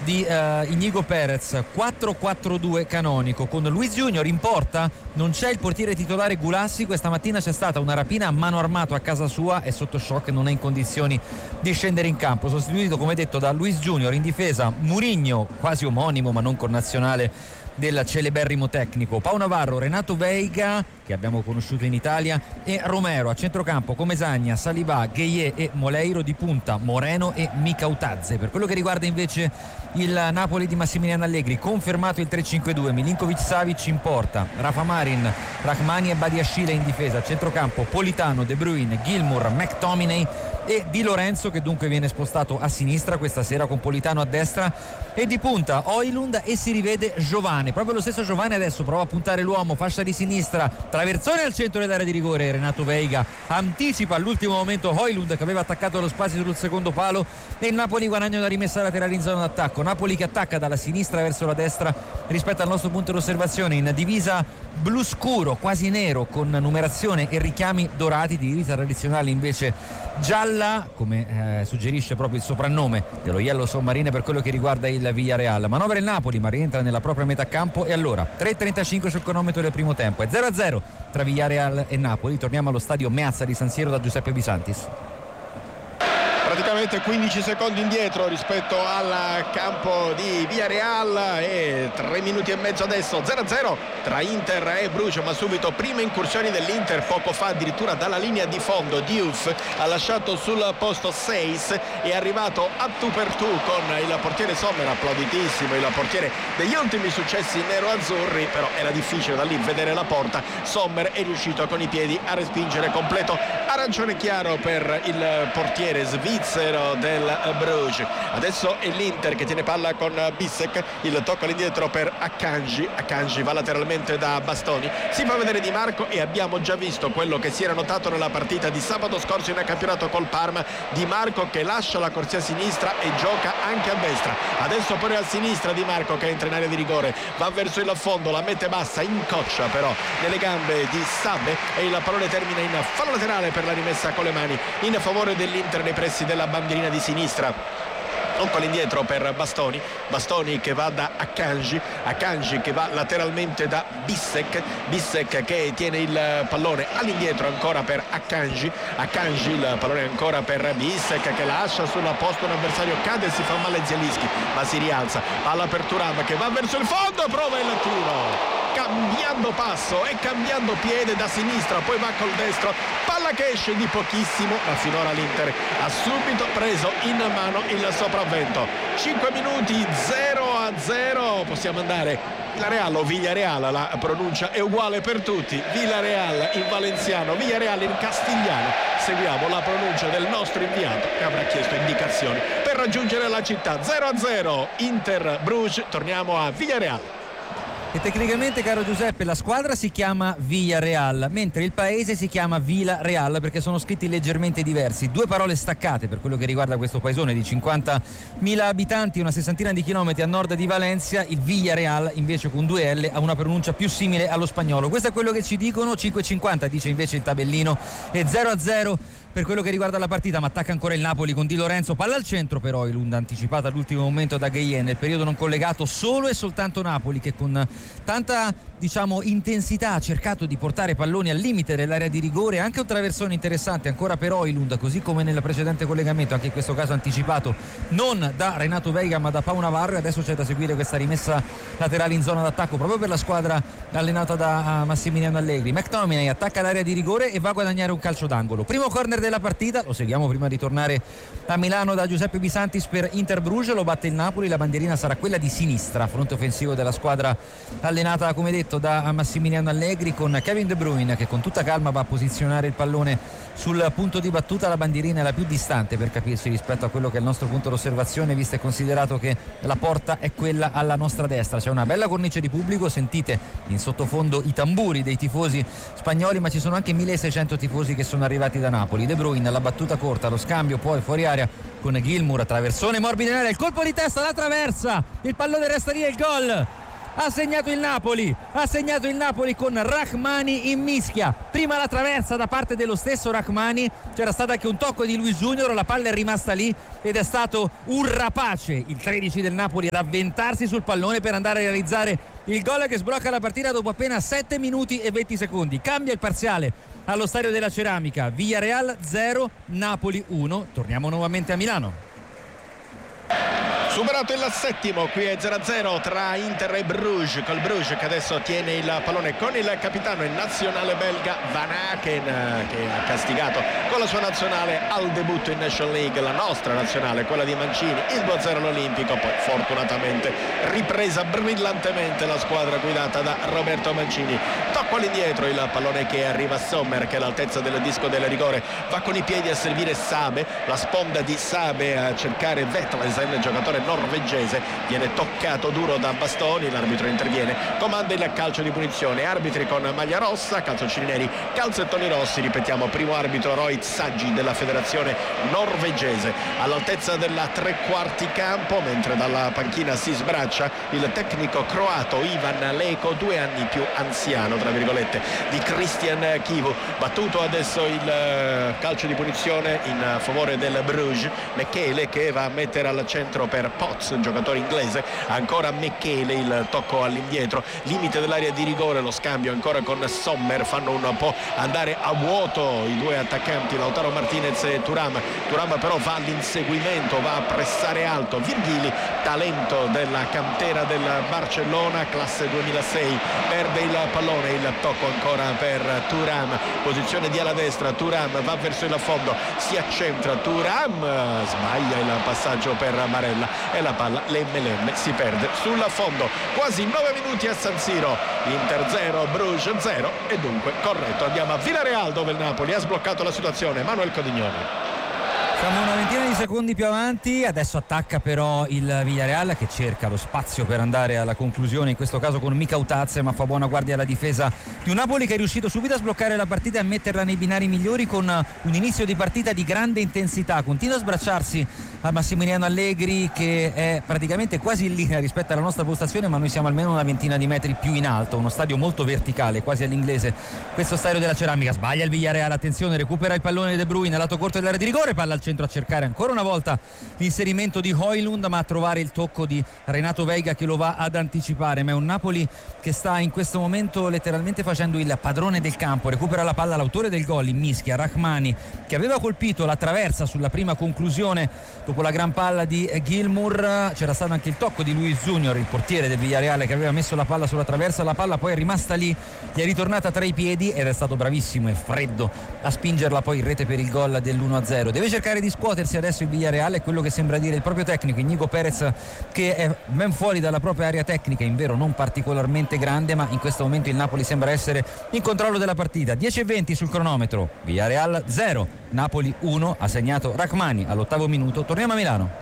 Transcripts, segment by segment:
di Inigo Perez, 4-4-2 canonico con Luis Junior in porta. Non c'è il portiere titolare Gulassi, questa mattina c'è stata una rapina a mano armato a casa sua, è sotto shock, non è in condizioni di scendere in campo, sostituito come detto da Luis Junior. In difesa Mourinho, quasi omonimo ma non connazionale del celeberrimo tecnico, Pau Navarro, Renato Veiga che abbiamo conosciuto in Italia e Romero. A centrocampo Comesaña, Saliba, Gueye e Moleiro, di punta Moreno e Mikautadze. Per quello che riguarda invece il Napoli di Massimiliano Allegri, confermato il 3-5-2, Milinkovic-Savic in porta, Rafa Marin, Rachmani e Badiashile in difesa. A centrocampo Politano, De Bruyne, Gilmour, McTominay e Di Lorenzo, che dunque viene spostato a sinistra questa sera con Politano a destra, e di punta Højlund e si rivede Giovane, proprio lo stesso Giovane adesso prova a puntare l'uomo, fascia di sinistra, traversone al centro dell'area di rigore. Renato Veiga anticipa all'ultimo momento Højlund che aveva attaccato lo spazio sul secondo palo e il Napoli guadagna una rimessa laterale in zona d'attacco. Napoli che attacca dalla sinistra verso la destra rispetto al nostro punto d'osservazione, in divisa blu scuro, quasi nero, con numerazione e richiami dorati, divisa tradizionale invece gialla, come suggerisce proprio il soprannome dello Yellow Submarine per quello che riguarda il Villarreal. Manovra il Napoli ma rientra nella propria metà campo, e allora 3:35 sul cronometro del primo tempo, è 0-0 tra Villarreal e Napoli. Torniamo allo stadio Meazza di San Siro da Giuseppe Bisantis. Praticamente 15 secondi indietro rispetto al campo di Villarreal e 3 minuti e mezzo adesso, 0-0 tra Inter e Bruges, ma subito prime incursioni dell'Inter. Poco fa addirittura dalla linea di fondo Diouf ha lasciato sul posto Seis, è arrivato a tu per tu con il portiere Sommer, applauditissimo, il portiere degli ultimi successi nero-azzurri, però era difficile da lì vedere la porta. Sommer è riuscito con i piedi a respingere completo arancione chiaro per il portiere svizzero del Bruges. Adesso è l'Inter che tiene palla con Bissek, il tocco all'indietro per Akanji va lateralmente da Bastoni, si fa vedere Di Marco e abbiamo già visto quello che si era notato nella partita di sabato scorso in campionato col Parma. Di Marco che lascia la corsia a sinistra e gioca anche a destra, adesso pure a sinistra Di Marco che entra in area di rigore, va verso il fondo, la mette bassa, incoccia però nelle gambe di Sabbe e il pallone termina in fallo laterale per la rimessa con le mani in favore dell'Inter nei pressi della bandierina di sinistra. Tocco all'indietro per Bastoni che va da Akanji che va lateralmente da Bissek che tiene il pallone all'indietro ancora per Akanji, il pallone ancora per Bissek che lascia sul posto un avversario, cade e si fa male Zielinski ma si rialza, palla per Thuram che va verso il fondo, prova il tiro cambiando passo e cambiando piede da sinistra, poi va col destro, palla che esce di pochissimo, ma finora l'Inter ha subito preso in mano il sopravvento. 5 minuti 0-0, possiamo andare Villarreal o Villarreal, la pronuncia è uguale per tutti, Villarreal in valenciano, Villarreal in castigliano. Seguiamo la pronuncia del nostro inviato che avrà chiesto indicazioni per raggiungere la città. 0-0 Inter Bruges, torniamo a Villarreal. E tecnicamente, caro Giuseppe, la squadra si chiama Villarreal, mentre il paese si chiama Vila Real, perché sono scritti leggermente diversi. Due parole staccate per quello che riguarda questo paesone di 50.000 abitanti, una sessantina di chilometri a nord di Valencia. Il Villarreal invece con 2 L ha una pronuncia più simile allo spagnolo. Questo è quello che ci dicono. 5,50 dice invece il tabellino, e 0-0 per quello che riguarda la partita, ma attacca ancora il Napoli con Di Lorenzo, palla al centro però Højlund, anticipata all'ultimo momento da Gueye. Nel periodo non collegato solo e soltanto Napoli, che con tanta intensità ha cercato di portare palloni al limite dell'area di rigore, anche un traversone interessante ancora per Højlund, così come nel precedente collegamento, anche in questo caso anticipato non da Renato Veiga ma da Pau Navarro. E adesso c'è da seguire questa rimessa laterale in zona d'attacco proprio per la squadra allenata da Massimiliano Allegri. McTominay attacca l'area di rigore e va a guadagnare un calcio d'angolo. Primo corner della partita, lo seguiamo prima di tornare a Milano da Giuseppe Bisantis per Inter Bruges. Lo batte il Napoli, la bandierina sarà quella di sinistra, fronte offensivo della squadra allenata come detto da Massimiliano Allegri, con Kevin De Bruyne che con tutta calma va a posizionare il pallone sul punto di battuta. La bandierina è la più distante, per capirsi, rispetto a quello che è il nostro punto d'osservazione, visto e considerato che la porta è quella alla nostra destra. C'è una bella cornice di pubblico, sentite in sottofondo i tamburi dei tifosi spagnoli, ma ci sono anche 1600 tifosi che sono arrivati da Napoli. De Bruyne, la battuta corta, lo scambio poi fuori area con Gilmour, traversone morbido in area, il colpo di testa, la traversa, il pallone resta lì e il gol ha segnato il Napoli con Rachmani in mischia. Prima la traversa da parte dello stesso Rachmani, c'era stato anche un tocco di Luis Junior, la palla è rimasta lì ed è stato un rapace il 13 del Napoli ad avventarsi sul pallone per andare a realizzare il gol che sblocca la partita dopo appena 7 minuti e 20 secondi. Cambia il parziale allo Stadio della Ceramica, Villarreal 0, Napoli 1. Torniamo nuovamente a Milano. Superato il settimo, qui è 0-0 tra Inter e Bruges, col Bruges che adesso tiene il pallone con il capitano e nazionale belga Van Aken, che ha castigato con la sua nazionale al debutto in National League la nostra nazionale, quella di Mancini, il 2-0 all'Olimpico. Poi fortunatamente ripresa brillantemente la squadra guidata da Roberto Mancini. Tocco all'indietro, il pallone che arriva a Sommer, che all'altezza del disco del rigore va con i piedi a servire Sabe, la sponda di Sabe a cercare Vetlesen, giocatore norvegese, viene toccato duro da Bastoni, l'arbitro interviene, comanda il calcio di punizione, arbitri con maglia rossa, calciocini neri, calzettoni rossi, ripetiamo, primo arbitro Roy Saggi della federazione norvegese. All'altezza della tre quarti campo, mentre dalla panchina si sbraccia il tecnico croato Ivan Leko, 2 anni più anziano tra virgolette di Christian Chivu. Battuto adesso il calcio di punizione in favore del Bruges, Mechele che va a mettere al centro per Potts, giocatore inglese, ancora Mechele, il tocco all'indietro, limite dell'area di rigore, lo scambio ancora con Sommer, fanno un po' andare a vuoto i due attaccanti Lautaro Martinez e Thuram però va all'inseguimento, va a pressare alto. Virgili, talento della cantera del Barcellona, classe 2006, perde il pallone, il tocco ancora per Thuram, posizione di ala destra, Thuram va verso il fondo, si accentra, Thuram sbaglia il passaggio per Marella e la palla lemme si perde sul fondo. Quasi 9 minuti a San Siro, Inter 0, Bruges 0 e dunque corretto. Andiamo a Villarreal dove il Napoli ha sbloccato la situazione. Manuel Codignoni. Siamo una ventina di secondi più avanti, adesso attacca però il Villarreal che cerca lo spazio per andare alla conclusione, in questo caso con Mika Utaz, ma fa buona guardia alla difesa di un Napoli che è riuscito subito a sbloccare la partita e a metterla nei binari migliori con un inizio di partita di grande intensità. Continua a sbracciarsi a Massimiliano Allegri che è praticamente quasi in linea rispetto alla nostra postazione, ma noi siamo almeno una ventina di metri più in alto, uno stadio molto verticale, quasi all'inglese questo Stadio della Ceramica. Sbaglia il Villarreal, attenzione, recupera il pallone di De Bruyne, lato corto dell'area di rigore, palla al centro a cercare ancora una volta l'inserimento di Højlund, ma a trovare il tocco di Renato Veiga che lo va ad anticipare. Ma è un Napoli che sta in questo momento letteralmente facendo il padrone del campo. Recupera la palla l'autore del gol in mischia, Rachmani, che aveva colpito la traversa sulla prima conclusione dopo la gran palla di Gilmour. C'era stato anche il tocco di Luis Junior, il portiere del Villarreal, che aveva messo la palla sulla traversa. La palla poi è rimasta lì, gli è ritornata tra i piedi ed è stato bravissimo e freddo a spingerla poi in rete per il gol dell'1-0. Deve cercare di scuotersi adesso il Villarreal, è quello che sembra dire il proprio tecnico Íñigo Pérez, che è ben fuori dalla propria area tecnica, in vero non particolarmente grande, ma in questo momento il Napoli sembra essere in controllo della partita. 10:20 sul cronometro, Villarreal 0, Napoli 1, ha segnato Rachmani all'8° minuto. Torniamo a Milano.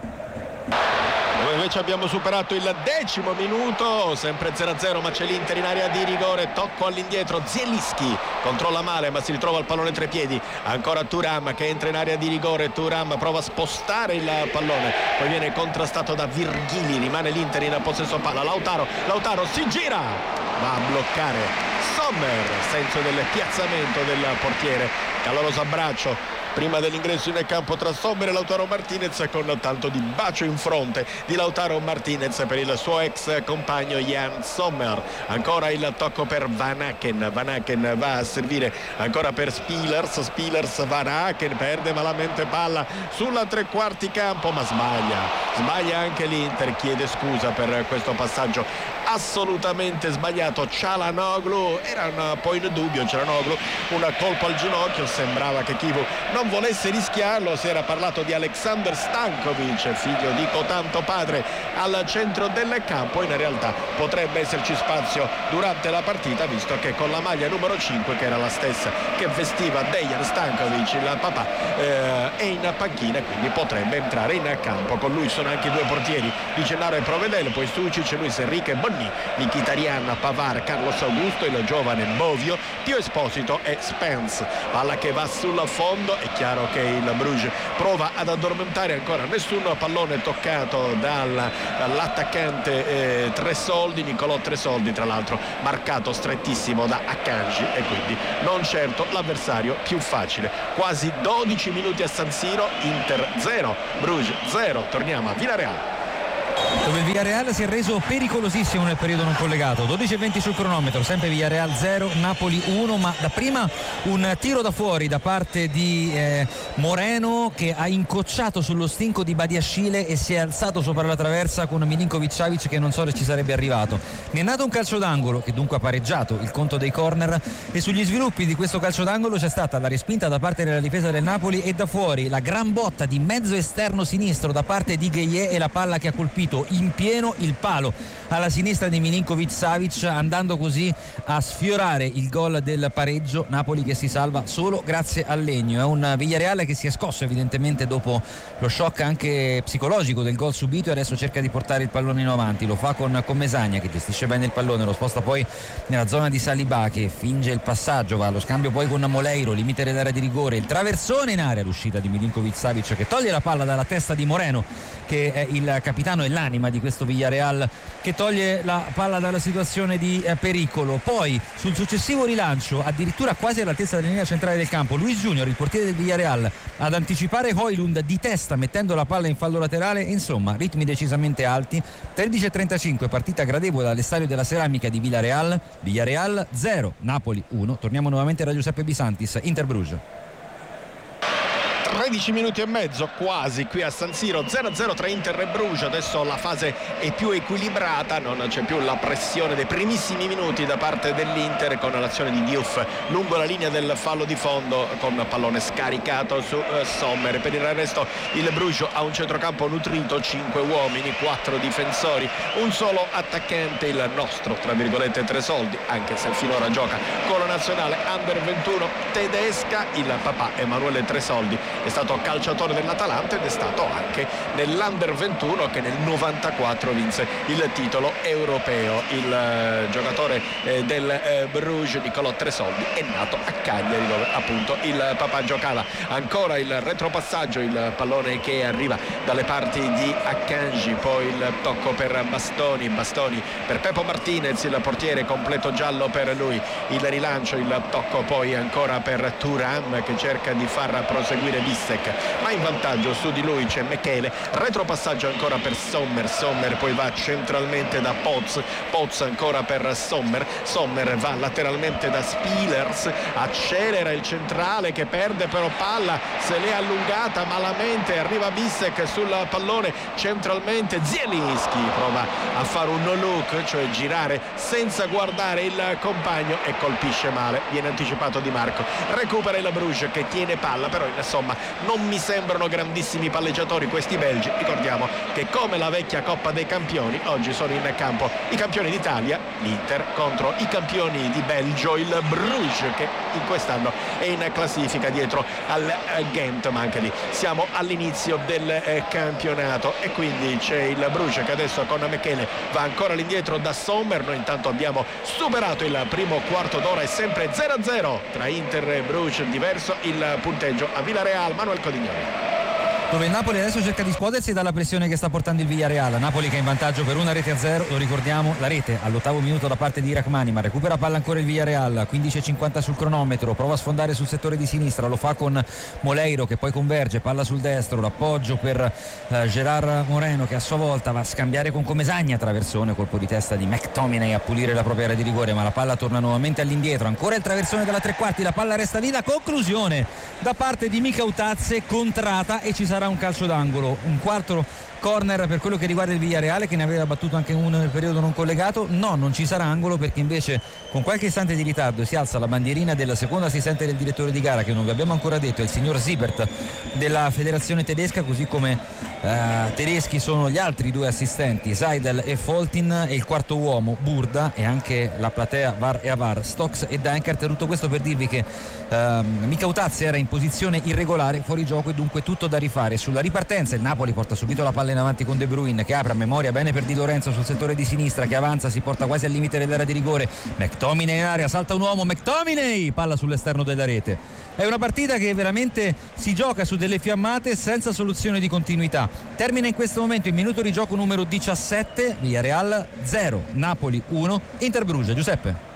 Invece abbiamo superato il 10° minuto, sempre 0-0, ma c'è l'Inter in area di rigore, tocco all'indietro, Zielinski controlla male ma si ritrova il pallone tra i piedi, ancora Thuram che entra in area di rigore, Thuram prova a spostare il pallone, poi viene contrastato da Virgili, rimane l'Inter in possesso palla, Lautaro si gira, va a bloccare Sommer, senso del piazzamento del portiere, caloroso abbraccio prima dell'ingresso nel campo tra Sommer e Lautaro Martinez, con tanto di bacio in fronte di Lautaro Martinez per il suo ex compagno Jan Sommer. Ancora il tocco per Van Aken va a servire ancora per Spillers, Van Aken perde malamente palla sulla tre quarti campo, ma sbaglia anche l'Inter, chiede scusa per questo passaggio assolutamente sbagliato. Çalhanoğlu era un po' in dubbio, Çalhanoğlu, un colpo al ginocchio, sembrava che Chivu non volesse rischiarlo, si era parlato di Aleksandar Stankovic, figlio di cotanto padre, al centro del campo. In realtà potrebbe esserci spazio durante la partita, visto che con la maglia numero 5, che era la stessa che vestiva Dejan Stankovic, il papà, è in panchina, quindi potrebbe entrare in campo. Con lui sono anche i due portieri di Gennaro e Provedel, poi Stucic, Luis Enrique, Bonni, Mkhitaryan, Pavard, Carlos Augusto, il giovane Bovio, Pio Esposito e Spence. Palla che va sul fondo e chiaro che il Bruges prova ad addormentare ancora nessun pallone toccato dall'attaccante Tresoldi, Nicolò Tresoldi, tra l'altro marcato strettissimo da Akanji, e quindi non certo l'avversario più facile. Quasi 12 minuti a San Siro, Inter 0 Bruges 0. Torniamo a Villarreal, dove il Villarreal si è reso pericolosissimo nel periodo non collegato. 12:20 sul cronometro, sempre Villarreal 0 Napoli 1, ma da prima un tiro da fuori da parte di Moreno, che ha incocciato sullo stinco di Badiashile e si è alzato sopra la traversa con Milinkovic-Savic, che non so se ci sarebbe arrivato. Ne è nato un calcio d'angolo che dunque ha pareggiato il conto dei corner, e sugli sviluppi di questo calcio d'angolo c'è stata la respinta da parte della difesa del Napoli, e da fuori la gran botta di mezzo esterno sinistro da parte di Gueye e la palla che ha colpito in pieno il palo alla sinistra di Milinkovic-Savic, andando così a sfiorare il gol del pareggio. Napoli che si salva solo grazie al legno. È un Villarreal che si è scosso evidentemente dopo lo shock anche psicologico del gol subito, e adesso cerca di portare il pallone in avanti. Lo fa con Commesagna, che gestisce bene il pallone, lo sposta poi nella zona di Saliba, che finge il passaggio, va allo scambio poi con Moleiro, limite dell'area di rigore, il traversone in area, l'uscita di Milinkovic-Savic che toglie la palla dalla testa di Moreno, che è il capitano e l'anima di questo Villarreal, che toglie la palla dalla situazione di pericolo. Poi sul successivo rilancio, addirittura quasi all'altezza della linea centrale del campo, Luis Junior, il portiere del Villarreal, ad anticipare Højlund di testa mettendo la palla in fallo laterale. Insomma, ritmi decisamente alti. 13:35, partita gradevole all'Estadio della Ceramica di Villarreal. Villarreal 0 Napoli 1. Torniamo nuovamente da Giuseppe Bisantis, Inter Bruges. 13 minuti e mezzo quasi qui a San Siro, 0-0 tra Inter e Bruges. Adesso la fase è più equilibrata, non c'è più la pressione dei primissimi minuti da parte dell'Inter, con l'azione di Diouf lungo la linea del fallo di fondo, con pallone scaricato su Sommer. Per il resto il Bruges ha un centrocampo nutrito, 5 uomini, 4 difensori, un solo attaccante, il nostro tra virgolette Tresoldi, anche se finora gioca con la nazionale Under 21 tedesca. Il papà Emanuele Tresoldi è stato calciatore dell'Atalanta ed è stato anche nell'Under 21 che nel 94 vinse il titolo europeo. Il giocatore del Bruges, Nicolò Tresoldi, è nato a Cagliari, dove appunto il papà giocava. Ancora il retropassaggio, il pallone che arriva dalle parti di Akanji, poi il tocco per Bastoni per Pepo Martinez, il portiere, completo giallo per lui, il rilancio, il tocco poi ancora per Thuram, che cerca di far proseguire Bissek, ma in vantaggio su di lui c'è Mechele. Retropassaggio ancora per Sommer poi va centralmente da Poz ancora per Sommer va lateralmente da Spielers, accelera il centrale che perde però palla, se l'è allungata malamente, arriva Bissek sul pallone centralmente, Zielinski prova a fare un no look, cioè girare senza guardare il compagno, e colpisce male, viene anticipato Di Marco, recupera il Bruges che tiene palla, però insomma non mi sembrano grandissimi palleggiatori questi belgi. Ricordiamo che, come la vecchia Coppa dei Campioni, oggi sono in campo i campioni d'Italia, l'Inter, contro i campioni di Belgio, il Bruges, che in quest'anno è in classifica dietro al Ghent, ma anche lì siamo all'inizio del campionato, e quindi c'è il Bruges che adesso con Mechele va ancora all'indietro da Sommer. Noi intanto abbiamo superato il primo quarto d'ora, è sempre 0-0 tra Inter e Bruges, diverso il punteggio a Villarreal. Manuel Codignoni, dove il Napoli adesso cerca di scuotersi dalla pressione che sta portando il Villarreal. Napoli che è in vantaggio per 1-0, lo ricordiamo, la rete all'8° minuto da parte di Rachmani, ma recupera palla ancora il Villarreal. 15:50 sul cronometro, prova a sfondare sul settore di sinistra, lo fa con Moleiro che poi converge, palla sul destro, l'appoggio per Gerard Moreno, che a sua volta va a scambiare con Commesagna, traversone, colpo di testa di McTominay a pulire la propria area di rigore, ma la palla torna nuovamente all'indietro, ancora il traversone della tre quarti, la palla resta lì, la conclusione da parte di Mikautadze contrata, e ci sarà un calcio d'angolo, un quarto corner per quello che riguarda il Villarreal, che ne aveva battuto anche uno nel periodo non collegato. No, non ci sarà angolo, perché invece con qualche istante di ritardo si alza la bandierina del secondo assistente del direttore di gara, che non vi abbiamo ancora detto, è il signor Siebert della federazione tedesca, così come tedeschi sono gli altri 2 assistenti, Seidel e Foltin, e il quarto uomo Burda, e anche la platea VAR e AVAR, Stocks e Dankert. Tutto questo per dirvi che Mikautadze era in posizione irregolare, fuori gioco, e dunque tutto da rifare. Sulla ripartenza il Napoli porta subito la palla in in avanti con De Bruyne che apre a memoria bene per Di Lorenzo sul settore di sinistra, che avanza, si porta quasi al limite dell'area di rigore. McTominay in area, salta un uomo, McTominay, palla sull'esterno della rete. È una partita che veramente si gioca su delle fiammate senza soluzione di continuità. Termina in questo momento il minuto di gioco numero 17, Villarreal 0, Napoli 1, Inter Bruges. Giuseppe.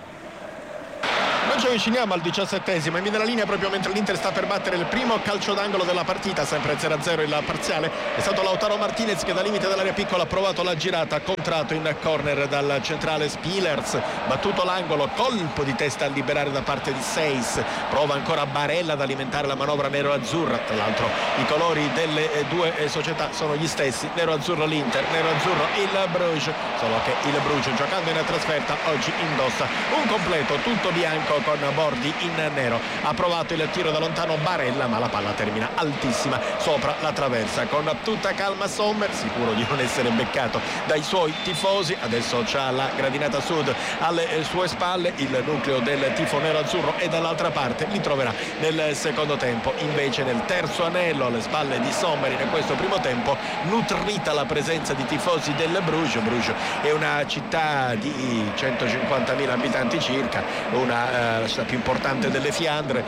Ci avviciniamo al 17esimo e mi dà la linea proprio mentre l'Inter sta per battere il primo calcio d'angolo della partita, sempre 0-0 il parziale. È stato Lautaro Martinez che dal limite dell'area piccola ha provato la girata, contratto in corner dal centrale Spillers, battuto l'angolo, colpo di testa a liberare da parte di Seis, prova ancora Barella ad alimentare la manovra nero-azzurra. Tra l'altro i colori delle due società sono gli stessi, nero-azzurro l'Inter, nero-azzurro il Bruges, solo che il Bruges giocando in trasferta oggi indossa un completo tutto bianco con bordi in nero. Ha provato il tiro da lontano Barella, ma la palla termina altissima sopra la traversa. Con tutta calma Sommer, sicuro di non essere beccato dai suoi tifosi. Adesso c'ha la gradinata sud alle sue spalle, il nucleo del tifo nero-azzurro e dall'altra parte li troverà nel secondo tempo. Invece nel terzo anello alle spalle di Sommer in questo primo tempo, nutrita la presenza di tifosi del Bruges. Bruges è una città di 150.000 abitanti circa, una la città più importante delle Fiandre,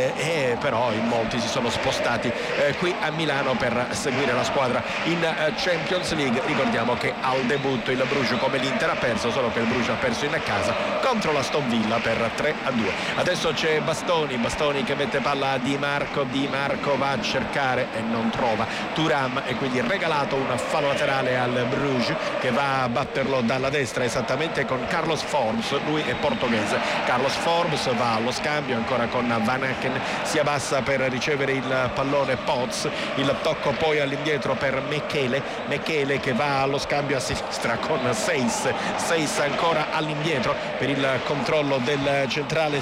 e però in molti si sono spostati qui a Milano per seguire la squadra in Champions League. Ricordiamo che al debutto il Bruges, come l'Inter, ha perso, solo che il Bruges ha perso in casa contro la Aston Villa per 3-2. Adesso c'è Bastoni che mette palla a Di Marco va a cercare e non trova Thuram, e quindi regalato un fallo laterale al Bruges che va a batterlo dalla destra esattamente con Carlos Forbes, lui è portoghese. Carlos Forbes va allo scambio ancora con Van Aken, si abbassa per ricevere il pallone Potts, il tocco poi all'indietro per Mechele che va allo scambio a sinistra con Seis ancora all'indietro per il controllo del centrale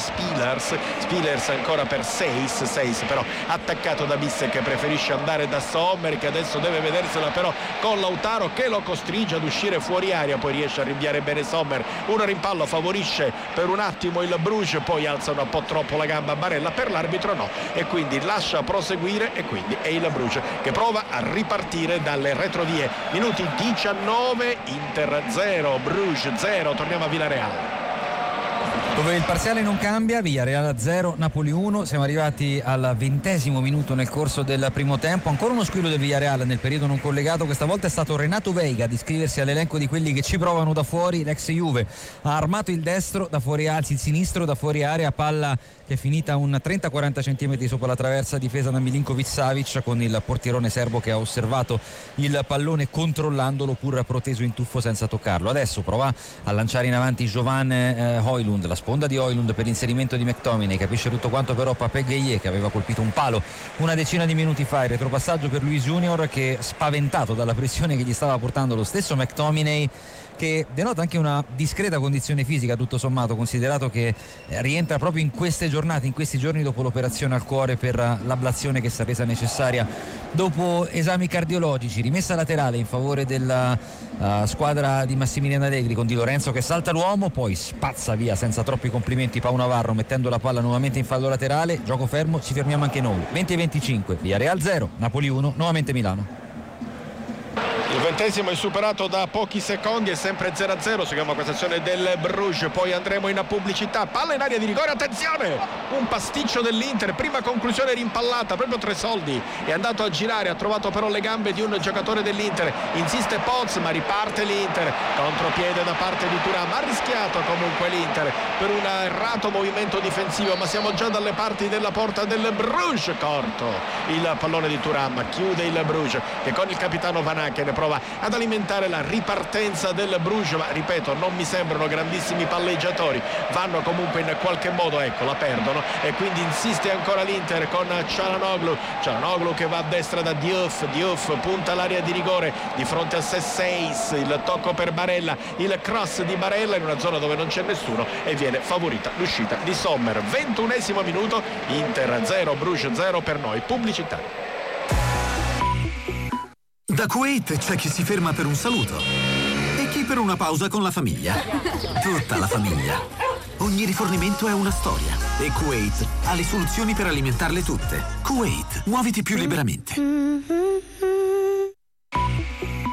Spillers ancora per Seis però attaccato da Bisse che preferisce andare da Sommer, che adesso deve vedersela però con Lautaro che lo costringe ad uscire fuori aria, poi riesce a rinviare bene Sommer, un rimpallo favorisce per un attimo il Bruges, poi alza un po' troppo la gamba a Barella, per l'arbitro no, e quindi lascia proseguire, e quindi è il Bruges che prova a ripartire dalle retrovie. Minuti 19, Inter 0, Bruges 0. Torniamo a Villarreal, dove il parziale non cambia. Villarreal 0, Napoli 1. Siamo arrivati al 20° minuto nel corso del primo tempo. Ancora uno squillo del Villarreal nel periodo non collegato. Questa volta è stato Renato Veiga ad iscriversi all'elenco di quelli che ci provano da fuori. L'ex Juve ha armato il destro da fuori, anzi il sinistro da fuori area, palla che è finita un 30-40 cm sopra la traversa difesa da Milinkovic-Savic, con il portierone serbo che ha osservato il pallone controllandolo pur proteso in tuffo senza toccarlo. Adesso prova a lanciare in avanti Jovan Højlund, la sponda di Højlund per l'inserimento di McTominay, capisce tutto quanto però Pape Gueye, che aveva colpito un palo una decina di minuti fa. Il retropassaggio per Luis Junior, che, spaventato dalla pressione che gli stava portando lo stesso McTominay, che denota anche una discreta condizione fisica tutto sommato, considerato che rientra proprio in queste giornate, in questi giorni dopo l'operazione al cuore per l'ablazione che si è resa necessaria dopo esami cardiologici. Rimessa laterale in favore della squadra di Massimiliano Allegri, con Di Lorenzo che salta l'uomo, poi spazza via senza troppi complimenti Pau Navarro, mettendo la palla nuovamente in fallo laterale. Gioco fermo, ci fermiamo anche noi. 20-25, Villarreal 0, Napoli 1, nuovamente Milano. Il 20° è superato da pochi secondi, è sempre 0-0. Seguiamo questa azione del Bruges, poi andremo in pubblicità. Palla in area di rigore, attenzione, un pasticcio dell'Inter, prima conclusione rimpallata, proprio Tresoldi è andato a girare, ha trovato però le gambe di un giocatore dell'Inter, insiste Potts ma riparte l'Inter, contropiede da parte di Thuram, ha rischiato comunque l'Inter per un errato movimento difensivo, ma siamo già dalle parti della porta del Bruges. Corto il pallone di Thuram, chiude il Bruges che con il capitano Van Aken prova ad alimentare la ripartenza del Bruges, ma ripeto, non mi sembrano grandissimi palleggiatori, vanno comunque in qualche modo, ecco, la perdono, e quindi insiste ancora l'Inter con Çalhanoğlu che va a destra da Diouf punta l'area di rigore, di fronte a sé Seis, il tocco per Barella, il cross di Barella in una zona dove non c'è nessuno e viene favorita l'uscita di Sommer. 21° minuto, Inter 0, Bruges 0 per noi. Pubblicità. Da Kuwait c'è chi si ferma per un saluto e chi per una pausa con la famiglia. Tutta la famiglia. Ogni rifornimento è una storia e Kuwait ha le soluzioni per alimentarle tutte. Kuwait, muoviti più liberamente.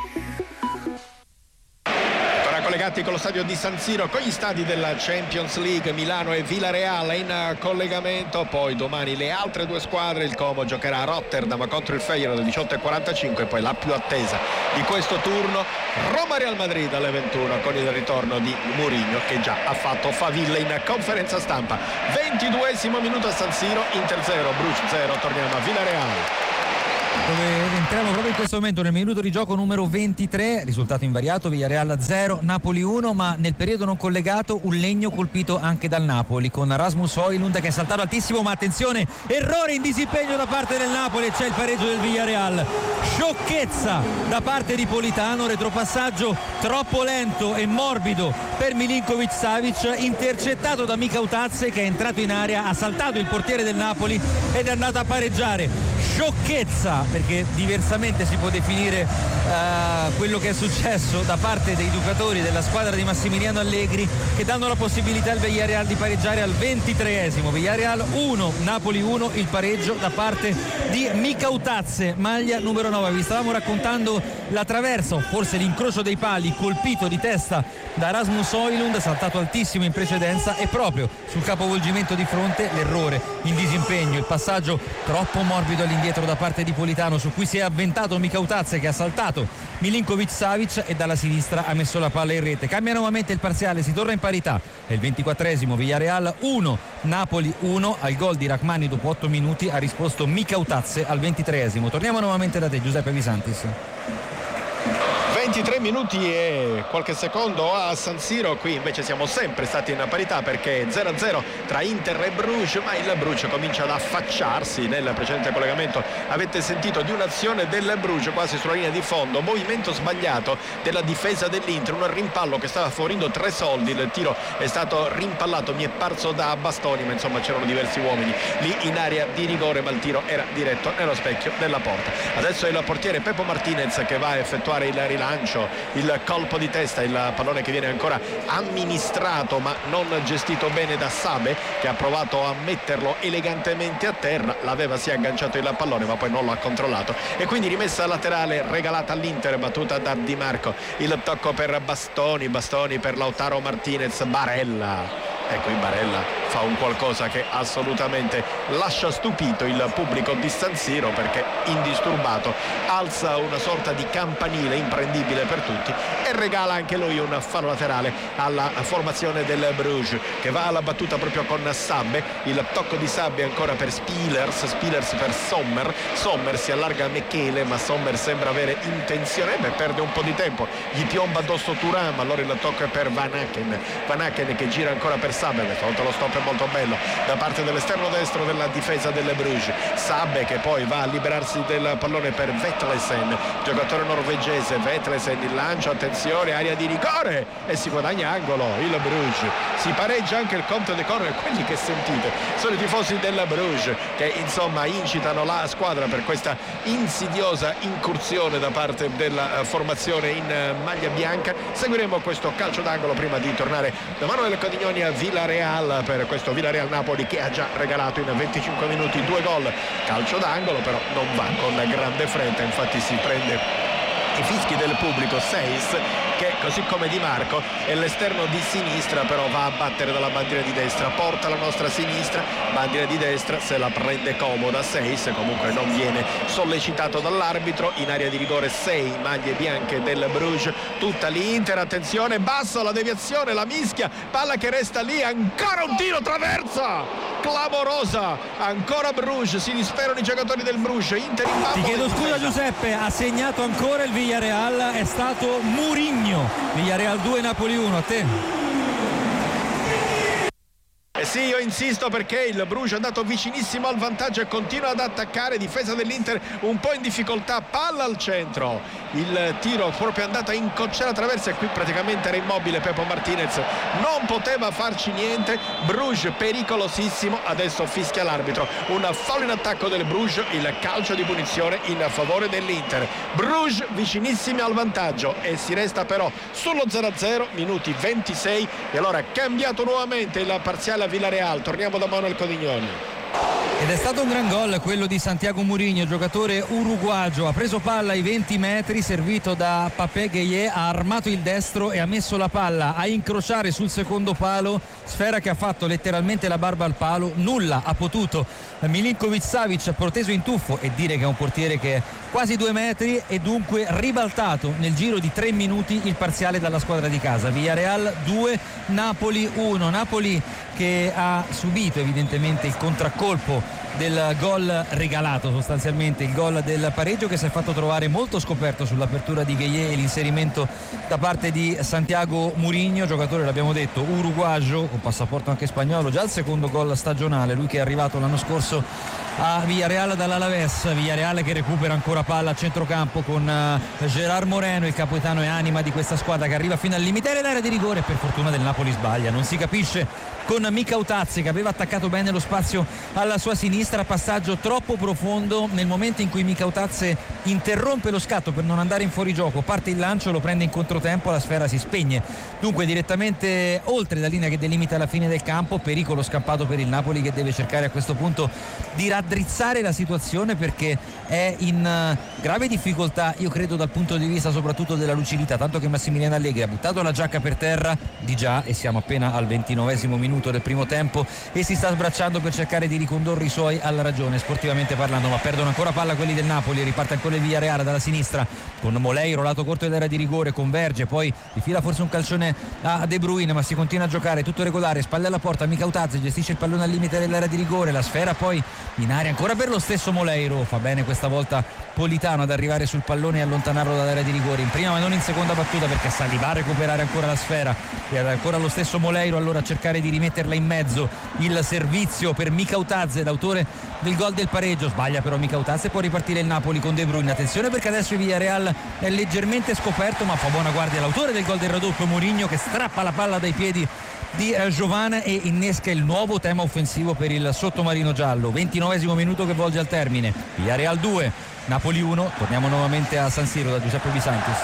collegati con lo stadio di San Siro, con gli stadi della Champions League. Milano e Villarreal in collegamento. Poi domani le altre due squadre. Il Como giocherà a Rotterdam contro il Feyenoord alle 18:45 e poi la più attesa di questo turno, Roma-Real Madrid alle 21 con il ritorno di Mourinho, che già ha fatto faville in conferenza stampa. 22esimo minuto a San Siro, Inter 0, Bruges 0. Torniamo a Villarreal, dove entriamo proprio in questo momento nel minuto di gioco numero 23, risultato invariato, Villarreal 0, Napoli 1, ma nel periodo non collegato un legno colpito anche dal Napoli con Rasmus Højlund che è saltato altissimo, ma attenzione, errore in disimpegno da parte del Napoli e c'è il pareggio del Villarreal. Sciocchezza da parte di Politano, retropassaggio troppo lento e morbido per Milinkovic-Savic, intercettato da Mikautadze che è entrato in area, ha saltato il portiere del Napoli ed è andato a pareggiare. Sciocchezza, perché diversamente si può definire quello che è successo da parte dei giocatori della squadra di Massimiliano Allegri, che danno la possibilità al Villarreal di pareggiare al 23esimo. Villarreal 1, Napoli 1, il pareggio da parte di Mikautadze, maglia numero 9. Vi stavamo raccontando la traversa, o forse l'incrocio dei pali, colpito di testa da Rasmus Højlund, saltato altissimo in precedenza, e proprio sul capovolgimento di fronte l'errore in disimpegno, il passaggio troppo morbido all'indietro da parte di Politano, su cui si è avventato Mikautadze che ha saltato Milinkovic-Savic e dalla sinistra ha messo la palla in rete. Cambia nuovamente il parziale, si torna in parità. È il 24esimo, Villarreal 1, Napoli 1. Al gol di Rachmani dopo 8 minuti ha risposto Mikautadze al 23esimo. Torniamo nuovamente da te, Giuseppe Visantis. 23 minuti e qualche secondo a San Siro. Qui invece siamo sempre stati in parità, perché 0-0 tra Inter e Bruges, ma il Bruges comincia ad affacciarsi. Nel precedente collegamento avete sentito di un'azione del Bruges quasi sulla linea di fondo, movimento sbagliato della difesa dell'Inter, un rimpallo che stava fornendo 3 soldi, il tiro è stato rimpallato, mi è parso da bastoni, ma insomma c'erano diversi uomini lì in area di rigore, ma il tiro era diretto nello specchio della porta. Adesso è il portiere Pepo Martinez che va a effettuare il rilancio, il colpo di testa, il pallone che viene ancora amministrato ma non gestito bene da Sabe, che ha provato a metterlo elegantemente a terra, l'aveva sì agganciato il pallone ma poi non lo ha controllato, e quindi rimessa laterale regalata all'Inter, battuta da Di Marco. Il tocco per Bastoni per Lautaro Martinez, Barella. Ecco, in Barella fa un qualcosa che assolutamente lascia stupito il pubblico di San Siro, perché indisturbato alza una sorta di campanile imprendibile per tutti e regala anche lui un fallo laterale alla formazione del Bruges, che va alla battuta proprio con Sabbe. Il tocco di Sabbe ancora per Spillers per Sommer si allarga a Mechele, ma Sommer sembra avere intenzione, perde un po' di tempo, gli piomba addosso Thuram, allora il tocco è per Van Aken che gira ancora per Sabbe. Questa volta lo stop è molto bello da parte dell'esterno destro della difesa del Bruges. Sabbe che poi va a liberarsi del pallone per Vetlesen, giocatore norvegese. Vetlesen, il lancio, attenzione, area di rigore e si guadagna angolo il Bruges. Si pareggia anche il conto dei corner. Quelli che sentite sono i tifosi del Bruges che insomma incitano la squadra per questa insidiosa incursione da parte della formazione in maglia bianca. Seguiremo questo calcio d'angolo prima di tornare da Manuel Codignoni a Villarreal per questo Villarreal Napoli, che ha già regalato in 25 minuti 2 gol. Calcio d'angolo però non va con grande fretta, infatti si prende i fischi del pubblico. Seis, che così come Di Marco è l'esterno di sinistra, però va a battere dalla bandiera di destra, porta la nostra sinistra, bandiera di destra, se la prende comoda. Seis comunque non viene sollecitato dall'arbitro. In area di rigore 6 maglie bianche del Bruges, tutta l'Inter. Attenzione, bassa la deviazione, la mischia, palla che resta lì, ancora un tiro traversa clamorosa, ancora Bruges, si disperano i giocatori del Bruges. Inter in Ti chiedo scusa Giuseppe, ha segnato ancora il Villarreal, è stato Mourinho. Villarreal 2, Napoli 1, a te. Sì, io insisto, perché il Bruges è andato vicinissimo al vantaggio e continua ad attaccare. Difesa dell'Inter un po' in difficoltà, palla al centro, il tiro proprio andato a incocciare la traversa e qui praticamente era immobile Pepo Martinez, non poteva farci niente. Bruges pericolosissimo, adesso fischia l'arbitro, un fallo in attacco del Bruges, il calcio di punizione in favore dell'Inter. Bruges vicinissimi al vantaggio e si resta però sullo 0-0, minuti 26, e allora cambiato nuovamente il parziale a Villarreal. Torniamo da Manuel Codignoni. Ed è stato un gran gol quello di Santiago Mourinho, giocatore uruguagio. Ha preso palla ai 20 metri, servito da Papé Gueye, ha armato il destro e ha messo la palla a incrociare sul secondo palo, sfera che ha fatto letteralmente la barba al palo. Nulla ha potuto Milinkovic-Savic, proteso in tuffo, e dire che è un portiere che è quasi 2 metri, e dunque ribaltato nel giro di 3 minuti il parziale dalla squadra di casa. Villarreal 2, Napoli 1. Napoli che ha subito evidentemente il contraccolpo del gol regalato, sostanzialmente il gol del pareggio, che si è fatto trovare molto scoperto sull'apertura di Gueye e l'inserimento da parte di Santiago Mourinho, giocatore, l'abbiamo detto, uruguagio con passaporto anche spagnolo, già il secondo gol stagionale, lui che è arrivato l'anno scorso a Villarreal dall'Alaves. Villarreal che recupera ancora palla a centrocampo con Gerard Moreno, il capitano e anima di questa squadra, che arriva fino al limite dell'area di rigore. Per fortuna del Napoli sbaglia, non si capisce, con Mikautadze che aveva attaccato bene lo spazio alla sua sinistra, passaggio troppo profondo. Nel momento in cui Mikautadze interrompe lo scatto per non andare in fuorigioco, parte il lancio, lo prende in controtempo, la sfera si spegne dunque direttamente oltre la linea che delimita la fine del campo. Pericolo scampato per il Napoli, che deve cercare a questo punto di raddrizzare la situazione, perché è in grave difficoltà, io credo, dal punto di vista soprattutto della lucidità, tanto che Massimiliano Allegri ha buttato la giacca per terra di già, e siamo appena al 29esimo minuto del primo tempo, e si sta sbracciando per cercare di ricondurre i suoi alla ragione, sportivamente parlando. Ma perdono ancora palla quelli del Napoli, riparte ancora il Villarreal dalla sinistra con Moleiro, lato corto dell'area di rigore, converge, poi rifila forse un calcione a De Bruyne, ma si continua a giocare tutto regolare, spalle alla porta. Mikautadze gestisce il pallone al limite dell'area di rigore, la sfera poi in aria ancora per lo stesso Moleiro, fa bene questa volta Politano ad arrivare sul pallone e allontanarlo dall'area di rigore, in prima ma non in seconda battuta, perché Salì va a recuperare ancora la sfera e ancora lo stesso Moleiro allora a cercare di rimetterla in mezzo. Il servizio per Mikautadze, l'autore del gol del pareggio, sbaglia però Mikautadze, può ripartire il Napoli con De Bruyne. Attenzione, perché adesso il Villarreal è leggermente scoperto, ma fa buona guardia l'autore del gol del raddoppio, Mourinho, che strappa la palla dai piedi di Giovane e innesca il nuovo tema offensivo per il sottomarino giallo. 29esimo minuto che volge al termine. Villarreal 2, Napoli 1. Torniamo nuovamente a San Siro da Giuseppe Bisantis.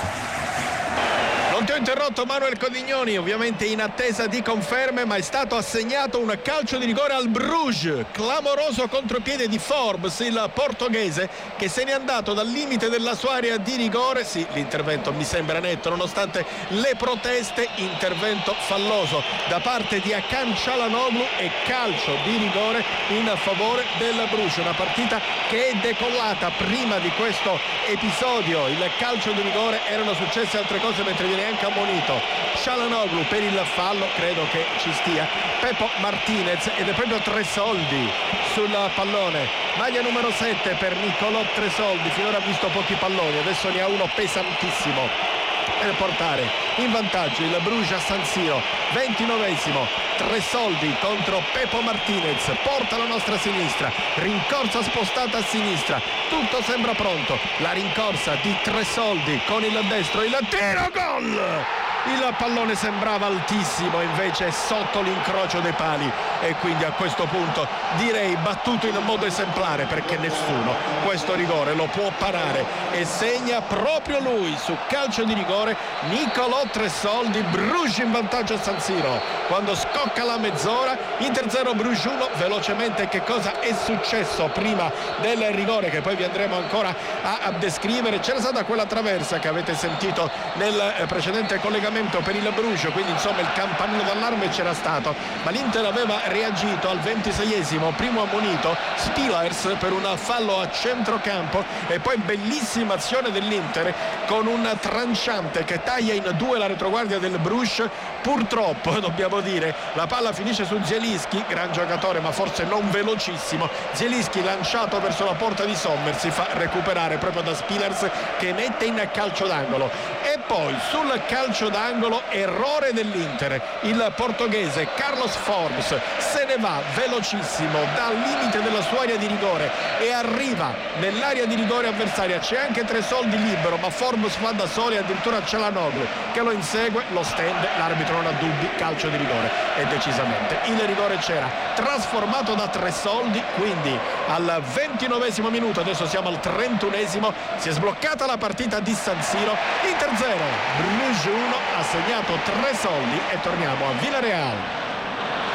Non ti ho interrotto, Manuel Codignoni, ovviamente in attesa di conferme, ma è stato assegnato un calcio di rigore al Bruges. Clamoroso contropiede di Forbes, il portoghese, che se n'è andato dal limite della sua area di rigore. Sì, l'intervento mi sembra netto nonostante le proteste, intervento falloso da parte di Hakan Çalhanoğlu e calcio di rigore in favore del Bruges. Una partita che è decollata prima di questo episodio. Il calcio di rigore, erano successe altre cose mentre viene anche ammonito Çalhanoğlu per il fallo, credo che ci stia Pepo Martinez, ed è proprio Tresoldi sul pallone, maglia numero 7 per Nicolò Tresoldi. Finora ha visto pochi palloni, adesso ne ha uno pesantissimo per portare in vantaggio il Bruges a San Siro. 29esimo, Tresoldi contro Pepo Martinez, porta la nostra sinistra, rincorsa spostata a sinistra, tutto sembra pronto, la rincorsa di Tresoldi con il destro, il tiro, gol! Il pallone sembrava altissimo, invece è sotto l'incrocio dei pali, e quindi a questo punto direi battuto in modo esemplare, perché nessuno questo rigore lo può parare, e segna proprio lui su calcio di rigore Nicolò Tresoldi. Bruges in vantaggio a San Siro quando scocca la mezz'ora. Inter 0 Bruges 1. Velocemente che cosa è successo prima del rigore, che poi vi andremo ancora a descrivere. C'era stata quella traversa che avete sentito nel precedente collegamento per il Bruges, quindi insomma il campanello d'allarme c'era stato, ma l'Inter aveva reagito al 26esimo, primo ammonito Spillers per un fallo a centrocampo, e poi bellissima azione dell'Inter con un tranciante che taglia in due la retroguardia del Bruges. Purtroppo dobbiamo dire, la palla finisce su Zielinski, gran giocatore ma forse non velocissimo. Zielinski lanciato verso la porta di Sommer, si fa recuperare proprio da Spillers, che mette in calcio d'angolo. E poi sul calcio d'angolo errore dell'Inter, il portoghese Carlos Forbes se ne va velocissimo dal limite della sua area di rigore e arriva nell'area di rigore avversaria. C'è anche Tresoldi libero, ma Forbes va da soli, addirittura Çalhanoğlu che lo insegue, lo stende, l'arbitro non ha dubbi, calcio di rigore, e decisamente il rigore c'era, trasformato da Tresoldi. Quindi al 29esimo minuto, adesso siamo al 31esimo, si è sbloccata la partita di San Siro. Inter 0 Bruges 1, ha segnato Tresoldi, e torniamo a Villarreal.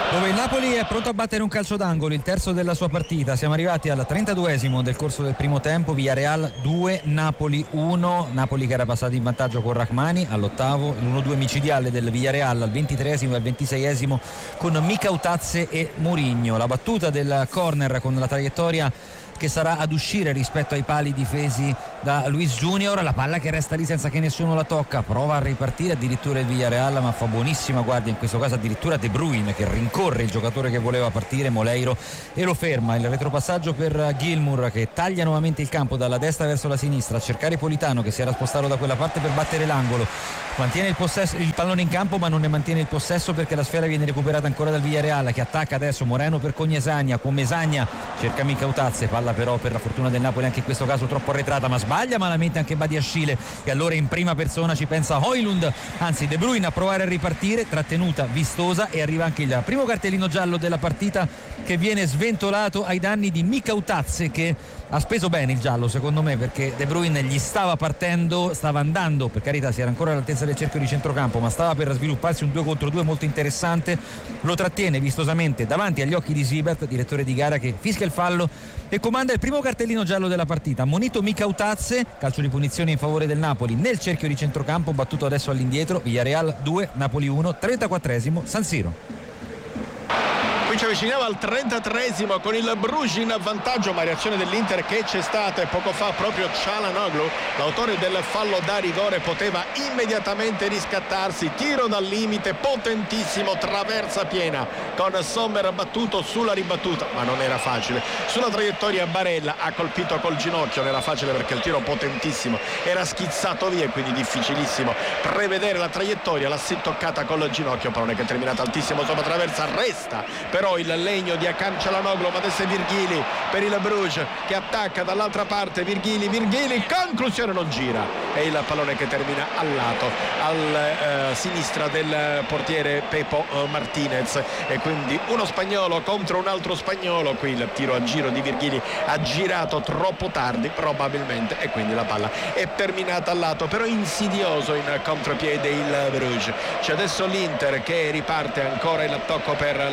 dove il Napoli è pronto a battere un calcio d'angolo, il terzo della sua partita. Siamo arrivati al 32esimo del corso del primo tempo. Villarreal 2, Napoli 1. Napoli che era passato in vantaggio con Rachmani all'8º, l'1-2 micidiale del Villarreal al 23esimo e al 26esimo con Micautazze e Mourinho. La battuta del corner con la traiettoria che sarà ad uscire rispetto ai pali difesi da Luis Junior, la palla che resta lì senza che nessuno la tocca, prova a ripartire addirittura il Villarreal, ma fa buonissima guardia in questo caso addirittura De Bruyne che rincorre il giocatore che voleva partire, Moleiro, e lo ferma. Il retropassaggio per Gilmour che taglia nuovamente il campo dalla destra verso la sinistra a cercare Politano che si era spostato da quella parte per battere l'angolo, mantiene il pallone in campo ma non ne mantiene il possesso perché la sfera viene recuperata ancora dal Villarreal che attacca adesso Moreno per Cognasagna, con Mesagna cerca Micautazze, palla però per la fortuna del Napoli anche in questo caso troppo arretrata, ma sbaglia malamente anche Badiashile e allora in prima persona ci pensa Højlund, anzi De Bruyne a provare a ripartire, trattenuta vistosa e arriva anche il primo cartellino giallo della partita che viene sventolato ai danni di Micautazze che ha speso bene il giallo secondo me perché De Bruyne gli stava partendo, stava andando, per carità si era ancora all'altezza del cerchio di centrocampo ma stava per svilupparsi un 2 contro 2 molto interessante, lo trattiene vistosamente davanti agli occhi di Siebert, direttore di gara, che fischia il fallo e comanda il primo cartellino giallo della partita. Ammonito Micautazze, calcio di punizione in favore del Napoli nel cerchio di centrocampo, battuto adesso all'indietro. Villarreal 2, Napoli 1, 34esimo, San Siro. Qui ci avviciniamo al 33esimo con il Bruges in vantaggio, ma reazione dell'Inter che c'è stata e poco fa proprio Çalhanoğlu, l'autore del fallo da rigore, poteva immediatamente riscattarsi, tiro dal limite potentissimo, traversa piena con Sommer battuto sulla ribattuta, ma non era facile. Sulla traiettoria Barella ha colpito col ginocchio, non era facile perché il tiro potentissimo era schizzato via e quindi difficilissimo prevedere la traiettoria, l'ha si toccata col ginocchio, pallone che è terminato altissimo sopra traversa, resta però il legno di Hakan Çalhanoğlu, ma adesso è Virgili per il Bruges che attacca dall'altra parte, Virgili, conclusione non gira e il pallone che termina al lato, a sinistra del portiere Pepo Martinez e quindi uno spagnolo contro un altro spagnolo. Qui il tiro a giro di Virgili ha girato troppo tardi probabilmente e quindi la palla è terminata al lato, però insidioso in contropiede il Bruges. C'è adesso l'Inter che riparte, ancora il tocco per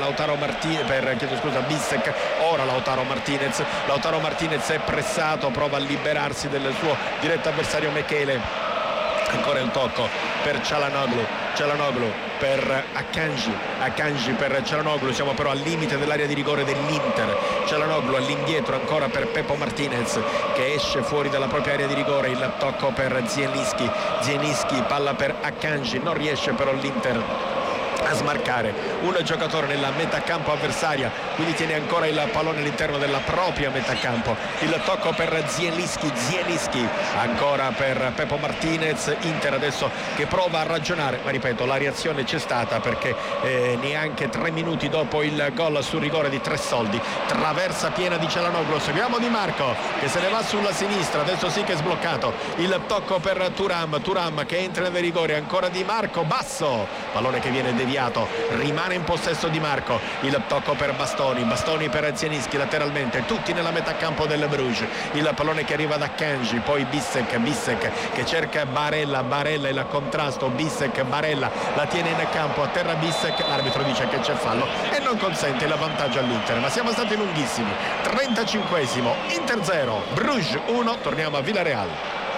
Bissek, ora Lautaro Martinez è pressato, prova a liberarsi del suo diretto avversario Mechele, ancora il tocco per Çalhanoğlu per Akanji per Çalhanoğlu, siamo però al limite dell'area di rigore dell'Inter. Çalhanoğlu all'indietro ancora per Pepo Martinez che esce fuori dalla propria area di rigore, il tocco per Zielinski, palla per Akanji, non riesce però l'Inter a smarcare un giocatore nella metà campo avversaria, quindi tiene ancora il pallone all'interno della propria metà campo. Il tocco per Zielinski, ancora per Pepo Martinez. Inter adesso che prova a ragionare, ma ripeto, la reazione c'è stata perché neanche 3 minuti dopo il gol sul rigore di Tressoldi, traversa piena di Çalhanoğlu, seguiamo Di Marco che se ne va sulla sinistra, adesso sì che è sbloccato, il tocco per Thuram che entra nel rigore, ancora Di Marco, basso, pallone che viene deviato, rimane in possesso Di Marco, il tocco per Bastoni per Zielinski lateralmente, tutti nella metà campo del Bruges, il pallone che arriva da Kanji, poi Bissek che cerca Barella il contrasto, Barella la tiene in campo, a terra Bissek, l'arbitro dice che c'è fallo e non consente il vantaggio all'Inter, ma siamo stati lunghissimi. 35esimo, Inter 0, Bruges 1, torniamo a Villarreal.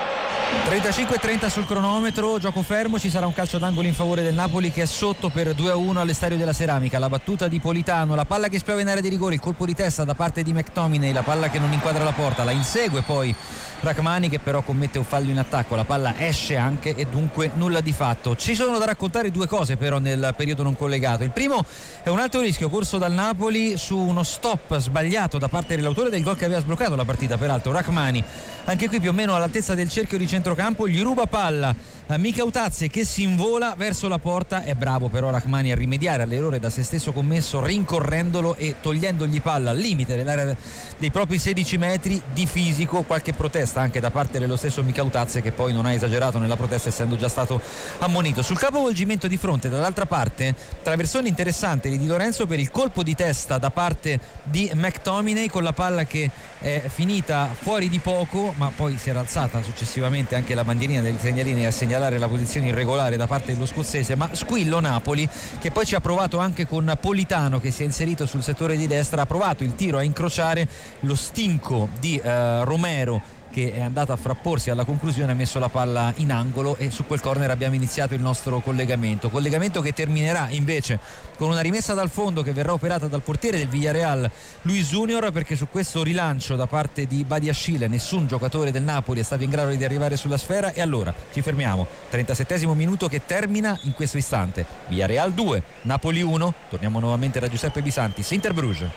35-30 sul cronometro, gioco fermo, ci sarà un calcio d'angolo in favore del Napoli che è sotto per 2-1 all'Estadio della Ceramica. La battuta di Politano, la palla che spiova in area di rigore, il colpo di testa da parte di McTominay, la palla che non inquadra la porta, la insegue poi Rachmani che però commette un fallo in attacco, la palla esce anche e dunque nulla di fatto. Ci sono da raccontare due cose però nel periodo non collegato. Il primo è un altro rischio corso dal Napoli su uno stop sbagliato da parte dell'autore del gol che aveva sbloccato la partita, peraltro Rachmani, anche qui più o meno all'altezza del cerchio di centrocampo, gli ruba palla a Micautazze che si invola verso la porta. È bravo però Rachmani a rimediare all'errore da se stesso commesso rincorrendolo e togliendogli palla al limite dell'area dei propri 16 metri di fisico. Qualche protesta anche da parte dello stesso Micautazze che poi non ha esagerato nella protesta essendo già stato ammonito. Sul capovolgimento di fronte dall'altra parte traversone interessante di Di Lorenzo per il colpo di testa da parte di McTominay con la palla che è finita fuori di poco, ma poi si era alzata successivamente anche la bandierina del segnalini e ha segnalato segnalare la posizione irregolare da parte dello scozzese, ma squillo Napoli, che poi ci ha provato anche con Politano, che si è inserito sul settore di destra, ha provato il tiro a incrociare, lo stinco di Romero che è andato a frapporsi alla conclusione, ha messo la palla in angolo e su quel corner abbiamo iniziato il nostro collegamento che terminerà invece con una rimessa dal fondo che verrà operata dal portiere del Villarreal, Luis Junior, perché su questo rilancio da parte di Badiashile nessun giocatore del Napoli è stato in grado di arrivare sulla sfera. E allora ci fermiamo, 37esimo minuto che termina in questo istante, Villarreal 2 Napoli 1. Torniamo nuovamente da Giuseppe Bisanti, Inter Bruges.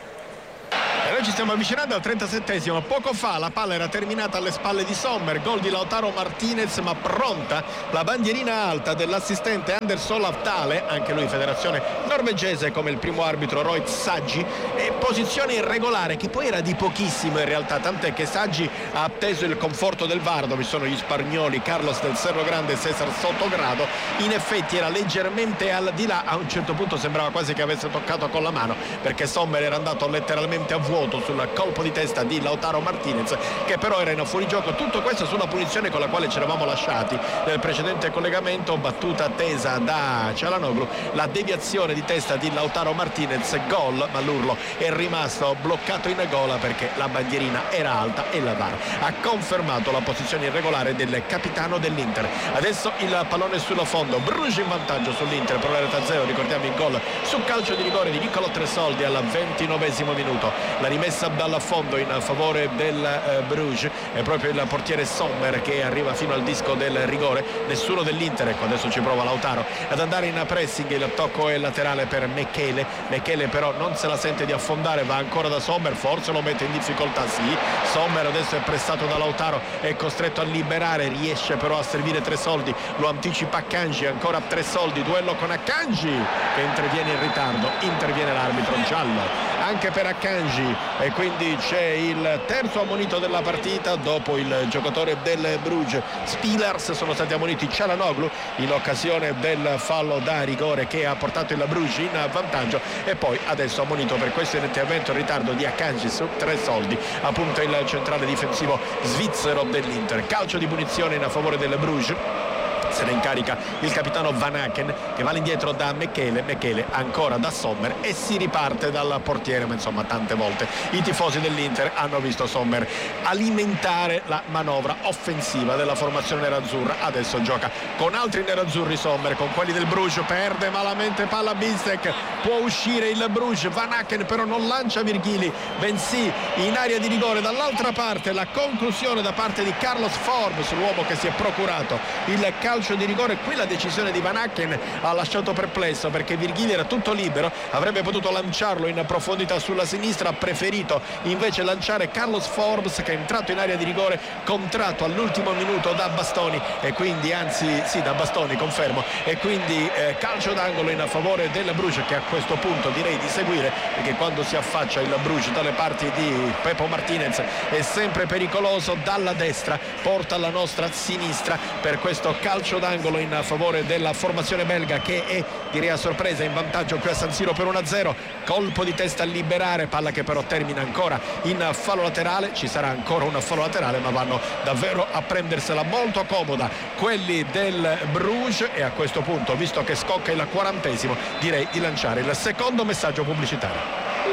Noi ci stiamo avvicinando al 37esimo. Poco fa la palla era terminata alle spalle di Sommer, gol di Lautaro Martinez, ma pronta la bandierina alta dell'assistente Anderson Laftale, anche lui federazione norvegese, come il primo arbitro Roy Saggi, e posizione irregolare che poi era di pochissimo in realtà, tant'è che Saggi ha atteso il conforto del VAR, dove sono gli spagnoli Carlos del Cerro Grande e Cesar Sottogrado. In effetti era leggermente al di là, a un certo punto sembrava quasi che avesse toccato con la mano, perché Sommer era andato letteralmente a vuoto sul colpo di testa di Lautaro Martinez, che però era in fuorigioco. Tutto questo sulla punizione con la quale ci eravamo lasciati nel precedente collegamento, battuta attesa da Çalhanoğlu, la deviazione di testa di Lautaro Martinez, gol, ma l'urlo è rimasto bloccato in gola perché la bandierina era alta e la VAR ha confermato la posizione irregolare del capitano dell'Inter. Adesso il pallone sullo fondo, Bruges in vantaggio sull'Inter per la rete a 0. Ricordiamo il gol su calcio di rigore di Nicolò Tresoldi al 29esimo minuto. La rimessa dal fondo in favore del Bruges è proprio il portiere Sommer che arriva fino al disco del rigore. Nessuno dell'Inter, ecco adesso ci prova Lautaro ad andare in pressing, il tocco è laterale per Mechele però non se la sente di affondare, va ancora da Sommer, forse lo mette in difficoltà, sì, Sommer adesso è pressato da Lautaro, è costretto a liberare, riesce però a servire Tresoldi, lo anticipa Akanji, ancora Tresoldi, duello con Akanji che interviene in ritardo, interviene l'arbitro, giallo anche per Akanji e quindi c'è il terzo ammonito della partita dopo il giocatore del Bruges. Spillers sono stati ammoniti Çalhanoğlu in occasione del fallo da rigore che ha portato il Bruges in vantaggio, e poi adesso ammonito per questo intervento in ritardo di Akanji su Tresoldi, appunto il centrale difensivo svizzero dell'Inter. Calcio di punizione in favore del Bruges. Se ne incarica il capitano Van Aken che va all'indietro da Mechele ancora da Sommer e si riparte dal portiere, ma insomma tante volte i tifosi dell'Inter hanno visto Sommer alimentare la manovra offensiva della formazione nerazzurra. Adesso gioca con altri nerazzurri Sommer, con quelli del Bruges, perde malamente palla Bistek, può uscire il Bruges, Van Aken però non lancia Virgili, bensì in area di rigore dall'altra parte la conclusione da parte di Carlos Forbes, l'uomo che si è procurato il calcio di rigore. Qui la decisione di Van Aken ha lasciato perplesso perché Virgili era tutto libero, avrebbe potuto lanciarlo in profondità sulla sinistra, ha preferito invece lanciare Carlos Forbes che è entrato in area di rigore contratto all'ultimo minuto da Bastoni, e quindi da Bastoni, confermo, e quindi calcio d'angolo in favore del Bruges, che a questo punto direi di seguire, perché quando si affaccia il Bruges dalle parti di Pepo Martinez è sempre pericoloso. Dalla destra porta alla nostra sinistra per questo calcio d'angolo in favore della formazione belga, che è, direi a sorpresa, in vantaggio qui a San Siro per 1-0. Colpo di testa a liberare, palla che però termina ancora in fallo laterale. Ci sarà ancora un fallo laterale, ma vanno davvero a prendersela molto comoda quelli del Bruges, e a questo punto, visto che scocca il 40esimo, direi di lanciare il secondo messaggio pubblicitario.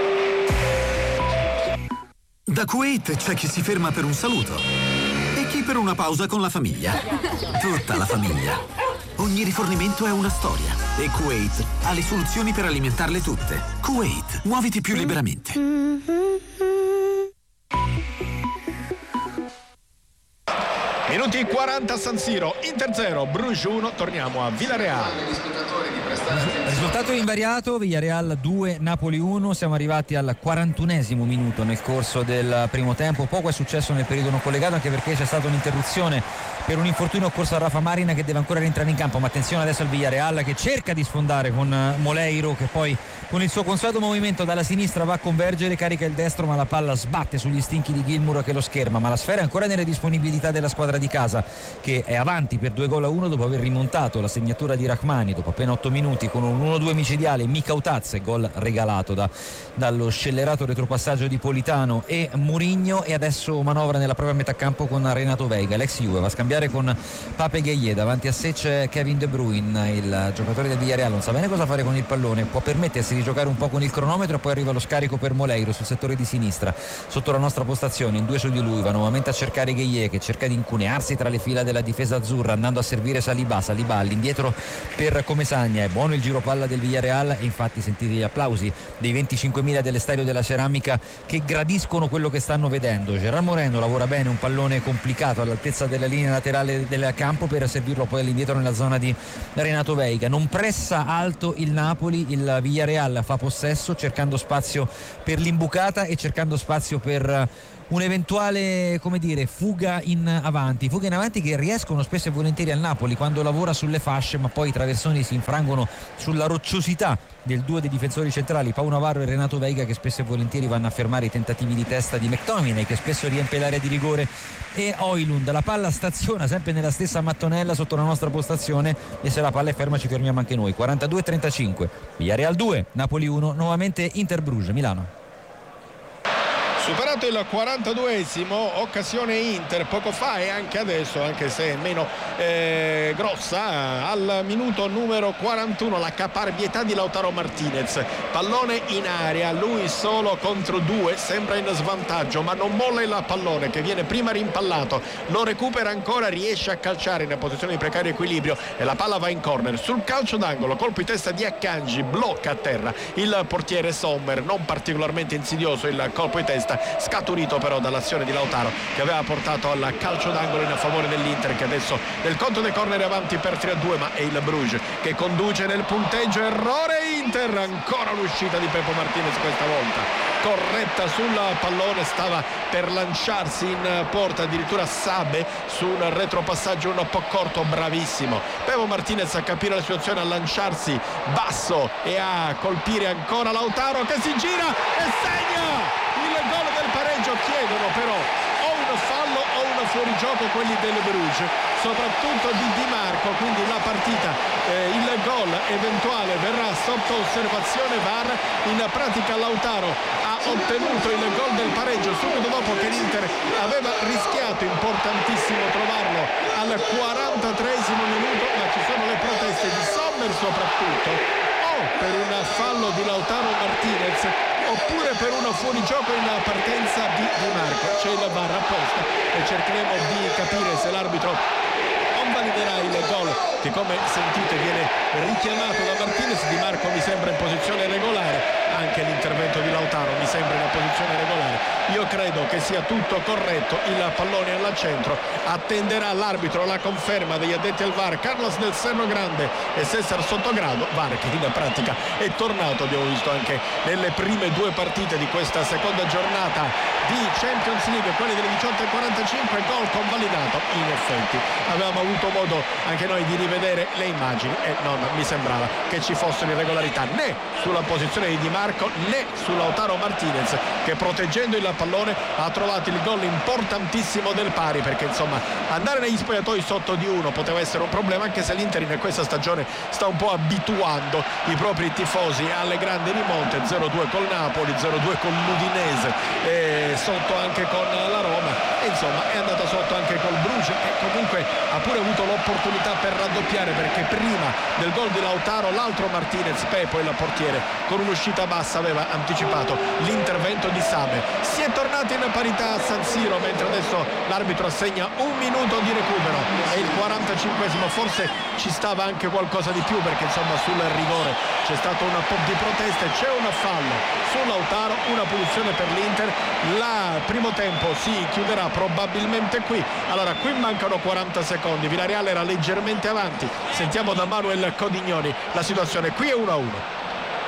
Da Kuwait c'è chi si ferma per un saluto e chi per una pausa con la famiglia. Tutta la famiglia. Ogni rifornimento è una storia e Kuwait ha le soluzioni per alimentarle tutte. Kuwait, muoviti più liberamente. Minuti 40 a San Siro, Inter 0, Bruges 1, torniamo a Villarreal. Risultato invariato, Villarreal 2, Napoli 1, siamo arrivati al 41esimo minuto nel corso del primo tempo. Poco è successo nel periodo non collegato, anche perché c'è stata un'interruzione per un infortunio occorso a Rafa Marina, che deve ancora rientrare in campo, ma attenzione adesso al Villarreal che cerca di sfondare con Moleiro, che poi con il suo consueto movimento dalla sinistra va a convergere, carica il destro ma la palla sbatte sugli stinchi di Gilmour che lo scherma, ma la sfera è ancora nelle disponibilità della squadra di casa. casa che è avanti per 2-1 dopo aver rimontato la segnatura di Rachmani dopo appena 8 minuti con un 1-2 micidiale. Mikautaz, gol regalato dallo scellerato retropassaggio di Politano e Mourinho, e adesso manovra nella propria metà campo con Renato Veiga, l'ex Juve, va a scambiare con Pape Gueye, davanti a sé c'è Kevin De Bruyne, il giocatore del Villarreal non sa bene cosa fare con il pallone, può permettersi di giocare un po' con il cronometro e poi arriva lo scarico per Moleiro sul settore di sinistra sotto la nostra postazione, in due su di lui va nuovamente a cercare Gueye che cerca di incunearsi tra le fila della difesa azzurra andando a servire Saliba all'indietro per Comesaña. È buono il giro palla del Villarreal e infatti sentite gli applausi dei 25.000 dell'Estadio della Ceramica che gradiscono quello che stanno vedendo. Gerard Moreno lavora bene un pallone complicato all'altezza della linea laterale del campo per servirlo poi all'indietro nella zona di Renato Veiga. Non pressa alto il Napoli, il Villarreal fa possesso cercando spazio per l'imbucata e cercando spazio per un'eventuale, come dire, fuga in avanti che riescono spesso e volentieri al Napoli quando lavora sulle fasce, ma poi i traversoni si infrangono sulla rocciosità del duo dei difensori centrali Pau Navarro e Renato Veiga, che spesso e volentieri vanno a fermare i tentativi di testa di McTominay, che spesso riempie l'area di rigore, e Højlund. La palla staziona sempre nella stessa mattonella sotto la nostra postazione e se la palla è ferma ci fermiamo anche noi. 42-35, Villarreal 2, Napoli 1, nuovamente Inter Bruges, Milano. Superato il 42esimo, occasione Inter poco fa e anche adesso, anche se meno grossa, al minuto numero 41 la caparbietà di Lautaro Martinez, pallone in area, lui solo contro due, sembra in svantaggio ma non molla il pallone che viene prima rimpallato, lo recupera ancora, riesce a calciare in posizione di precario equilibrio e la palla va in corner. Sul calcio d'angolo, colpo di testa di Akanji, blocca a terra il portiere Sommer, non particolarmente insidioso il colpo di testa, scaturito però dall'azione di Lautaro che aveva portato al calcio d'angolo in favore dell'Inter, che adesso nel conto dei corner è avanti per 3-2, ma è il Bruges che conduce nel punteggio. Errore Inter, ancora l'uscita di Pepo Martinez, questa volta corretta sul pallone, stava per lanciarsi in porta addirittura Sabe su un retropassaggio un po' corto, bravissimo Pepo Martinez a capire la situazione, a lanciarsi basso e a colpire ancora Lautaro che si gira e segna il gol del pareggio. Chiedono però o un fallo o un fuorigioco quelli del Bruges, soprattutto di Marco, quindi la partita, il gol eventuale verrà sotto osservazione VAR. In pratica Lautaro ha ottenuto il gol del pareggio subito dopo che l'Inter aveva rischiato, importantissimo trovarlo al 43esimo minuto, ma ci sono le proteste di Sommer soprattutto, o per un fallo di Lautaro Martinez oppure per uno fuorigioco in partenza di Marco. C'è il VAR apposta e cercheremo di capire se l'arbitro convaliderà il gol che, come sentite, viene richiamato da Martinez. Di Marco mi sembra in posizione regolare, anche l'intervento di Lautaro mi sembra in una posizione regolare. Io credo che sia tutto corretto, il pallone al centro, attenderà l'arbitro la conferma degli addetti al VAR, Carlos del Cerro Grande e Cesar Sottogrado. VAR che in pratica è tornato, abbiamo visto anche nelle prime due partite di questa seconda giornata di Champions League, quelle delle 18:45, gol convalidato. In effetti avevamo avuto modo anche noi di rivedere le immagini e non mi sembrava che ci fossero irregolarità né sulla posizione di Di Marco né su Lautaro Martinez, che proteggendo il pallone ha trovato il gol importantissimo del pari, perché insomma andare negli spogliatoi sotto di uno poteva essere un problema, anche se l'Inter in questa stagione sta un po' abituando i propri tifosi alle grandi rimonte. 0-2 col Napoli, 0-2 con l'Udinese, sotto anche con la Roma e insomma è andata sotto anche col Bruges, che comunque ha pure avuto l'opportunità per raddoppiare, perché prima del gol di Lautaro l'altro Martinez, Pepo, il portiere, con un'uscita bassa aveva anticipato l'intervento di Sabe. Si è tornati in parità a San Siro, mentre adesso l'arbitro assegna un minuto di recupero. È il 45esimo, forse ci stava anche qualcosa di più, perché insomma sul rigore c'è stato un po' di proteste, c'è un fallo su Lautaro, una punizione per l'Inter. Il primo tempo si chiuderà probabilmente qui. Allora, qui mancano 40 secondi, Villarreal era leggermente avanti, sentiamo da Manuel Codignoni la situazione, qui è 1-1.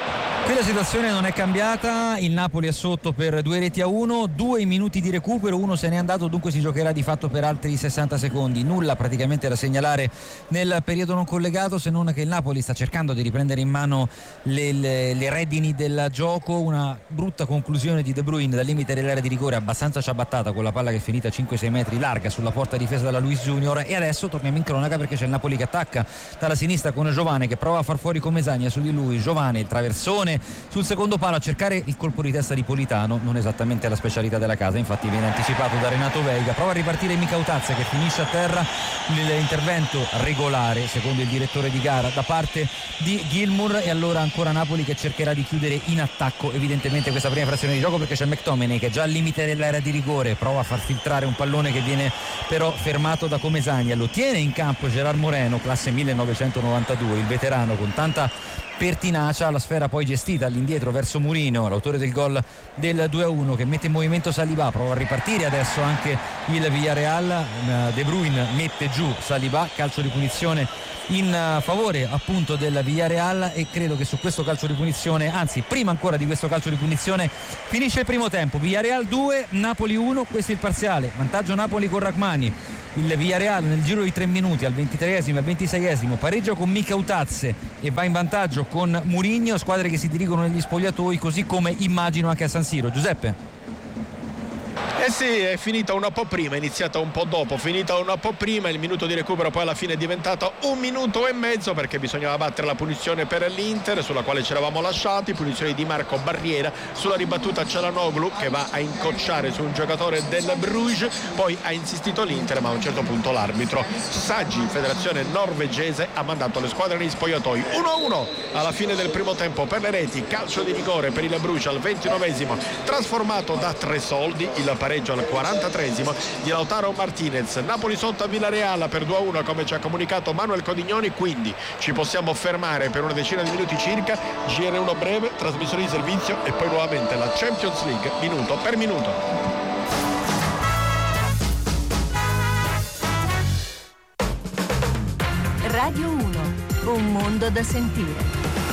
Qui la situazione non è cambiata, il Napoli è sotto per 2-1, 2 minuti di recupero, uno se n'è andato, dunque si giocherà di fatto per altri 60 secondi. Nulla praticamente da segnalare nel periodo non collegato, se non che il Napoli sta cercando di riprendere in mano le redini del gioco. Una brutta conclusione di De Bruyne dal limite dell'area di rigore, abbastanza ciabattata, con la palla che è finita a 5-6 metri larga sulla porta difesa dalla Luis Junior. E adesso torniamo in cronaca perché c'è il Napoli che attacca dalla sinistra con Giovane, che prova a far fuori Comesaña su di lui. Giovane, il traversone sul secondo palo a cercare il colpo di testa di Politano, non esattamente la specialità della casa, infatti viene anticipato da Renato Veiga. Prova a ripartire Micautazze che finisce a terra, l'intervento regolare secondo il direttore di gara da parte di Gilmour. E allora ancora Napoli che cercherà di chiudere in attacco evidentemente questa prima frazione di gioco, perché c'è McTominay che è già al limite dell'area di rigore, prova a far filtrare un pallone che viene però fermato da Comesaña. Lo tiene in campo Gerard Moreno, classe 1992, il veterano con tanta pertinacia. La sfera poi gestita all'indietro verso Mourinho, l'autore del gol del 2-1, che mette in movimento Saliba, prova a ripartire adesso anche il Villarreal. De Bruyne mette giù Saliba, calcio di punizione in favore appunto del Villarreal, e credo che su questo calcio di punizione, anzi prima ancora di questo calcio di punizione, finisce il primo tempo. Villarreal 2, Napoli 1, questo è il parziale, vantaggio Napoli con Rachmani. Il Villarreal nel giro di 3 minuti, al 23esimo e al 26esimo, pareggio con Micautazze e va in vantaggio con Mourinho. Squadre che si dirigono negli spogliatoi, così come immagino anche a San Siro. Giuseppe? Eh sì, è finita un po' prima, è iniziata un po' dopo, finita un po' prima, il minuto di recupero poi alla fine è diventato 1 minuto e mezzo, perché bisognava battere la punizione per l'Inter, sulla quale ci eravamo lasciati, punizione di Marco Barriera, sulla ribattuta Çalhanoğlu che va a incocciare su un giocatore del Bruges, poi ha insistito l'Inter, ma a un certo punto l'arbitro Saggi, federazione norvegese, ha mandato le squadre negli spogliatoi. 1-1 alla fine del primo tempo per le reti, calcio di rigore per il Bruges al 29esimo, trasformato da Tresoldi, il pareggio al 43esimo di Lautaro Martinez. Napoli sotto a Villarreal per 2-1, come ci ha comunicato Manuel Codignoni, quindi ci possiamo fermare per una decina di minuti circa. GR1 breve, trasmissione di servizio e poi nuovamente la Champions League minuto per minuto. Radio 1, un mondo da sentire.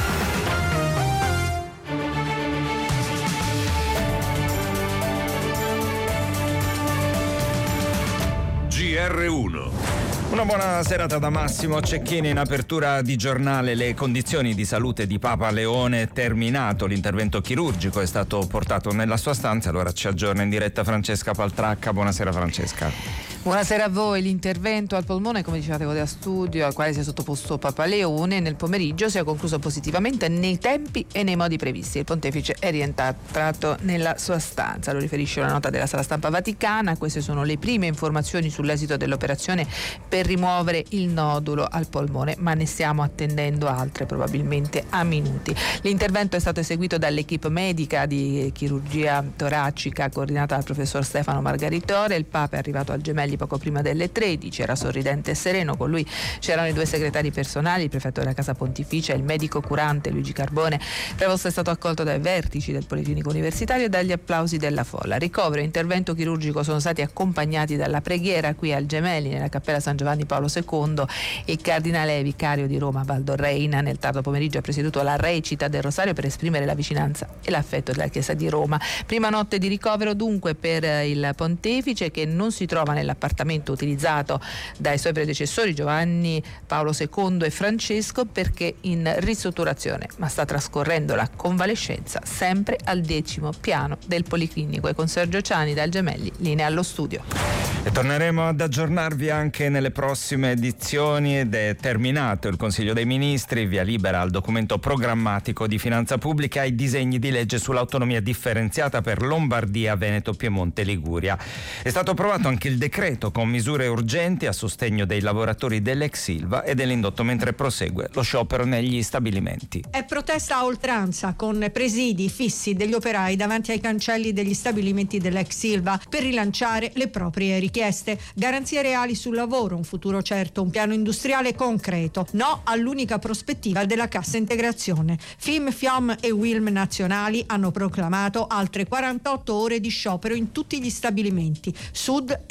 GR1. Una buona serata da Massimo Cecchini. In apertura di giornale, le condizioni di salute di Papa Leone, terminato l'intervento chirurgico, è stato portato nella sua stanza. Allora ci aggiorna in diretta Francesca Paltracca. Buonasera Francesca. Buonasera a voi. L'intervento al polmone, come dicevate voi da studio, al quale si è sottoposto Papa Leone nel pomeriggio, si è concluso positivamente nei tempi e nei modi previsti. Il pontefice è rientrato nella sua stanza, lo riferisce una nota della Sala Stampa Vaticana. Queste sono le prime informazioni sull'esito dell'operazione per rimuovere il nodulo al polmone, ma ne stiamo attendendo altre, probabilmente a minuti. L'intervento è stato eseguito dall'equipe medica di chirurgia toracica coordinata dal professor Stefano Margaritore. Il Papa è arrivato al Gemelli poco prima delle 13, era sorridente e sereno. Con lui c'erano i 2 segretari personali, il prefetto della Casa Pontificia e il medico curante Luigi Carbone. Prevost è stato accolto dai vertici del Policlinico Universitario e dagli applausi della folla. Ricovero e intervento chirurgico sono stati accompagnati dalla preghiera qui al Gemelli, nella Cappella San Giovanni Paolo II. Il cardinale vicario di Roma Valdorreina nel tardo pomeriggio ha presieduto la recita del Rosario per esprimere la vicinanza e l'affetto della Chiesa di Roma. Prima notte di ricovero dunque per il pontefice, che non si trova nell'appartamento utilizzato dai suoi predecessori Giovanni Paolo II e Francesco, perché in ristrutturazione, ma sta trascorrendo la convalescenza sempre al 10° piano del Policlinico. E con Sergio Ciani dal Gemelli, linea allo studio. E torneremo ad aggiornarvi anche nelle prossime edizioni. Ed è terminato il Consiglio dei Ministri, via libera al documento programmatico di finanza pubblica e ai disegni di legge sull'autonomia differenziata per Lombardia, Veneto, Piemonte e Liguria. È stato approvato anche il decreto con misure urgenti a sostegno dei lavoratori dell'ex Ilva e dell'indotto, mentre prosegue lo sciopero negli stabilimenti. È protesta a oltranza, con presidi fissi degli operai davanti ai cancelli degli stabilimenti dell'ex Ilva per rilanciare le proprie richieste. Garanzie reali sul lavoro, un futuro certo, un piano industriale concreto. No all'unica prospettiva della cassa integrazione. FIM, FIOM e WILM nazionali hanno proclamato altre 48 ore di sciopero in tutti gli stabilimenti, sud e nord.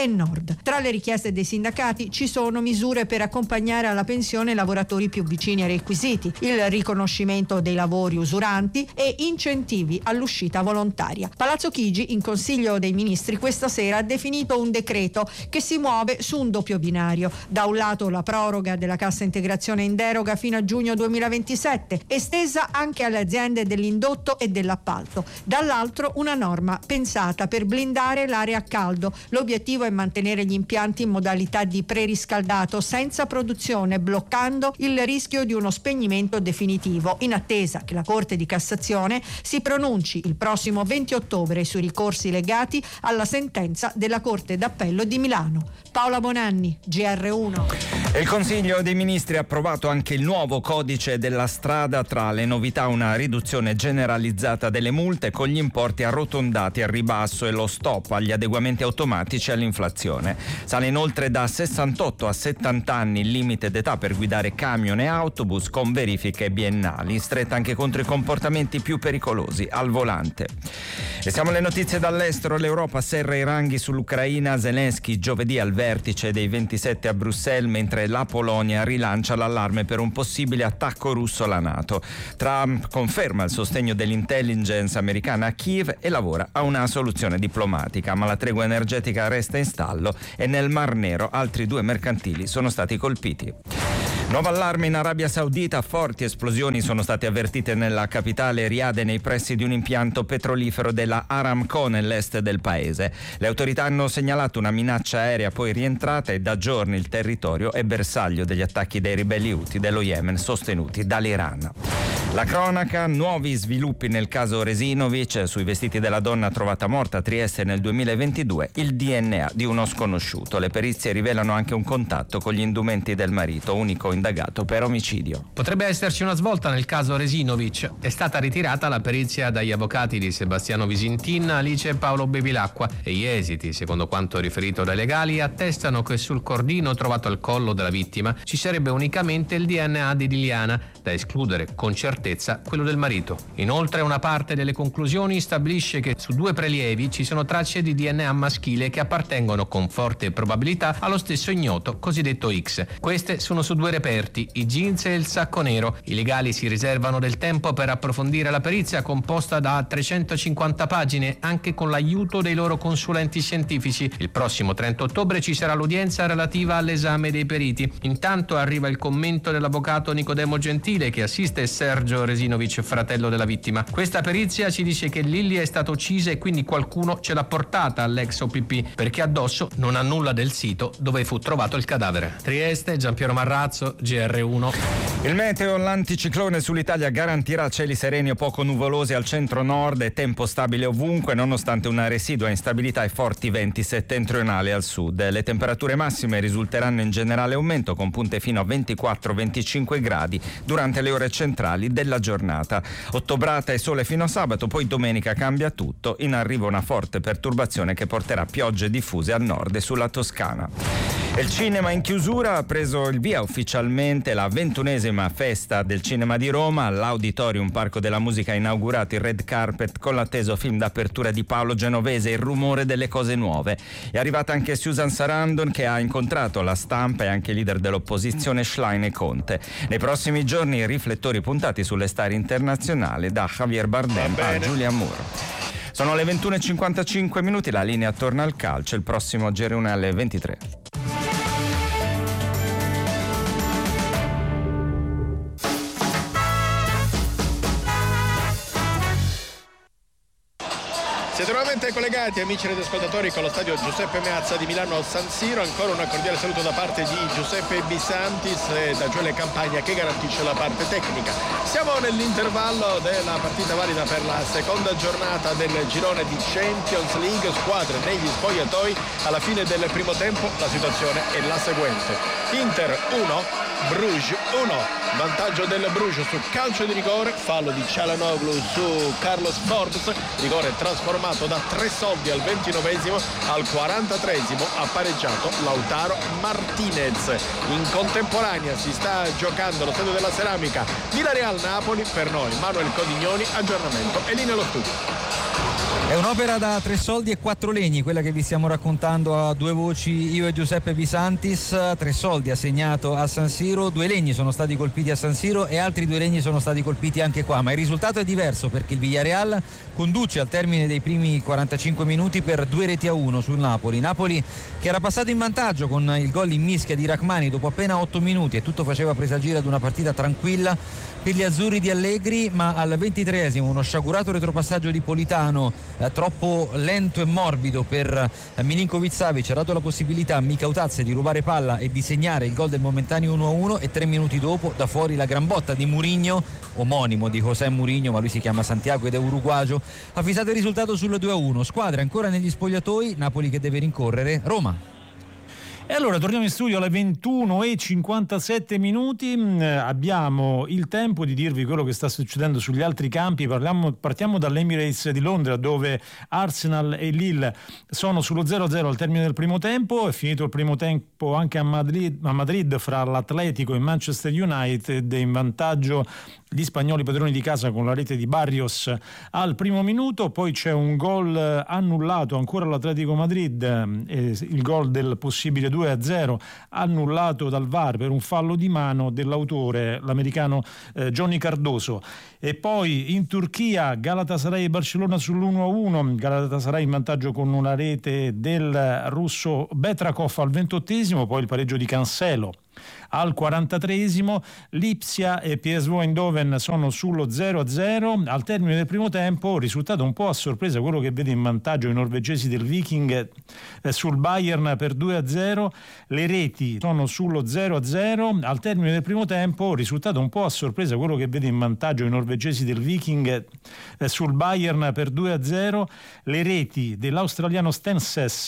Nord. Tra le richieste dei sindacati ci sono misure per accompagnare alla pensione lavoratori più vicini ai requisiti, il riconoscimento dei lavori usuranti e incentivi all'uscita volontaria. Palazzo Chigi, in Consiglio dei Ministri, questa sera ha definito un decreto che si muove su un doppio binario. Da un lato la proroga della cassa integrazione in deroga fino a giugno 2027, estesa anche alle aziende dell'indotto e dell'appalto. Dall'altro una norma pensata per blindare l'area a caldo. L'obiettivo è mantenere gli impianti in modalità di preriscaldato senza produzione, bloccando il rischio di uno spegnimento definitivo, in attesa che la Corte di Cassazione si pronunci il prossimo 20 ottobre sui ricorsi legati alla sentenza della Corte d'Appello di Milano. Paola Bonanni, GR1. Il Consiglio dei Ministri ha approvato anche il nuovo codice della strada. Tra le novità una riduzione generalizzata delle multe con gli importi arrotondati al ribasso e lo stop agli adeguamenti automatici all'inflazione. Sale inoltre da 68 a 70 anni il limite d'età per guidare camion e autobus con verifiche biennali, stretta anche contro i comportamenti più pericolosi al volante. E siamo alle notizie dall'estero. L'Europa serra i ranghi sull'Ucraina. Zelensky giovedì al vertice dei 27 a Bruxelles, mentre la Polonia rilancia l'allarme per un possibile attacco russo alla NATO. Trump conferma il sostegno dell'intelligence americana a Kiev e lavora a una soluzione diplomatica, ma la tregua energetica resta in stallo e nel Mar Nero altri 2 mercantili sono stati colpiti. Nuovo allarme in Arabia Saudita, forti esplosioni sono state avvertite nella capitale Riyadh e nei pressi di un impianto petrolifero della Aramco nell'est del paese. Le autorità hanno segnalato una minaccia aerea poi rientrata e da giorni il territorio è bersaglio degli attacchi dei ribelli Houthi dello Yemen sostenuti dall'Iran. La cronaca, nuovi sviluppi nel caso Resinovic, sui vestiti della donna trovata morta a Trieste nel 2022, il DNA di uno sconosciuto. Le perizie rivelano anche un contatto con gli indumenti del marito, unico indagato per omicidio. Potrebbe esserci una svolta nel caso Resinovic. È stata ritirata la perizia dagli avvocati di Sebastiano Visintin, Alice e Paolo Bevilacqua e gli esiti, secondo quanto riferito dai legali, attestano che sul cordino trovato al collo della vittima ci sarebbe unicamente il DNA di Liliana, da escludere con certezza quello del marito. Inoltre una parte delle conclusioni stabilisce che su 2 prelievi ci sono tracce di DNA maschile che appartengono con forte probabilità allo stesso ignoto cosiddetto X. Queste sono su 2 reperti, i jeans e il sacco nero. I legali si riservano del tempo per approfondire la perizia composta da 350 pagine, anche con l'aiuto dei loro consulenti scientifici. Il prossimo 30 ottobre ci sarà l'udienza relativa all'esame dei periti. Intanto arriva il commento dell'avvocato Nicodemo Gentile che assiste Sergio Resinovic, fratello della vittima. Questa perizia ci dice che Lilli è stata uccisa e quindi qualcuno ce l'ha portata all'ex OPP, perché addosso non ha nulla del sito dove fu trovato il cadavere. Trieste, Giampiero Marrazzo, GR1. Il meteo, l'anticiclone sull'Italia garantirà cieli sereni o poco nuvolosi al centro-nord e tempo stabile ovunque, nonostante una residua instabilità e forti venti settentrionali al sud. Le temperature massime risulteranno in generale aumento, con punte fino a 24-25 gradi durante le ore centrali della giornata. Ottobrata e sole fino a sabato, poi domenica cambia tutto, in arrivo una forte perturbazione che porterà piogge diffuse al nord e sulla Toscana. Il cinema in chiusura, ha preso il via ufficialmente la 21esima festa del cinema di Roma. All'Auditorium Parco della Musica ha inaugurato il red carpet con l'atteso film d'apertura di Paolo Genovese, Il rumore delle cose nuove. È arrivata anche Susan Sarandon, che ha incontrato la stampa e anche il leader dell'opposizione Schlein e Conte. Nei prossimi giorni i riflettori puntati sulle star internazionali, da Javier Bardem a Julianne Moore. Sono le 21:55, la linea torna al calcio, il prossimo GR1 alle 23. Siete nuovamente collegati, amici radioascoltatori, con lo stadio Giuseppe Meazza di Milano San Siro. Ancora un cordiale saluto da parte di Giuseppe Bisantis e da Gioele Campagna che garantisce la parte tecnica. Siamo nell'intervallo della partita valida per la seconda giornata del girone di Champions League, squadre negli spogliatoi. Alla fine del primo tempo la situazione è la seguente: Inter 1, Bruges 1. Vantaggio del Bruges su calcio di rigore, fallo di Çalhanoğlu su Carlos Forbes, rigore trasformato da 3 soldi al 29esimo. Al 43esimo ha pareggiato Lautaro Martinez. In contemporanea si sta giocando lo stadio della Ceramica Villarreal Napoli. Per noi Manuel Codignoni, aggiornamento e linea allo studio. È un'opera da 3 soldi e 4 legni, quella che vi stiamo raccontando a due voci io e Giuseppe Pisantis. 3 soldi ha segnato a San Siro, 2 legni sono stati colpiti a San Siro e altri 2 legni sono stati colpiti anche qua, ma il risultato è diverso perché il Villarreal conduce al termine dei primi 45 minuti per 2-1 sul Napoli. Napoli che era passato in vantaggio con il gol in mischia di Rachmani dopo appena 8 minuti e tutto faceva presagire ad una partita tranquilla per gli azzurri di Allegri, ma al 23esimo uno sciagurato retropassaggio di Politano troppo lento e morbido per Milinkovic-Savic ha dato la possibilità a Mikautaz di rubare palla e di segnare il gol del momentaneo 1-1 e 3 minuti dopo da fuori la gran botta di Mourinho, omonimo di José Mourinho ma lui si chiama Santiago ed è uruguagio, ha fissato il risultato sul 2-1. Squadra ancora negli spogliatoi, Napoli che deve rincorrere Roma. E allora torniamo in studio alle 21:57 minuti. Abbiamo il tempo di dirvi quello che sta succedendo sugli altri campi. Partiamo dall'Emirates di Londra, dove Arsenal e Lille sono sullo 0-0 al termine del primo tempo. È finito il primo tempo anche a Madrid fra l'Atletico e Manchester United, in vantaggio gli spagnoli padroni di casa con la rete di Barrios al primo minuto. Poi c'è un gol annullato ancora all'Atletico Madrid, il gol del possibile 2-0 annullato dal VAR per un fallo di mano dell'autore, l'americano Johnny Cardoso. E poi in Turchia Galatasaray e Barcellona sull'1-1, Galatasaray in vantaggio con una rete del russo Betrakov al 28esimo, poi il pareggio di Cancelo al 43esimo. Lipsia e PSV Eindhoven sono sullo 0-0 al termine del primo tempo, risultato un po' a sorpresa quello che vede in vantaggio i norvegesi del Viking sul Bayern per 2-0. Le reti sono sullo 0-0 al termine del primo tempo, risultato un po' a sorpresa quello che vede in vantaggio i norvegesi del Viking sul Bayern per 2-0. Le reti dell'australiano Stenses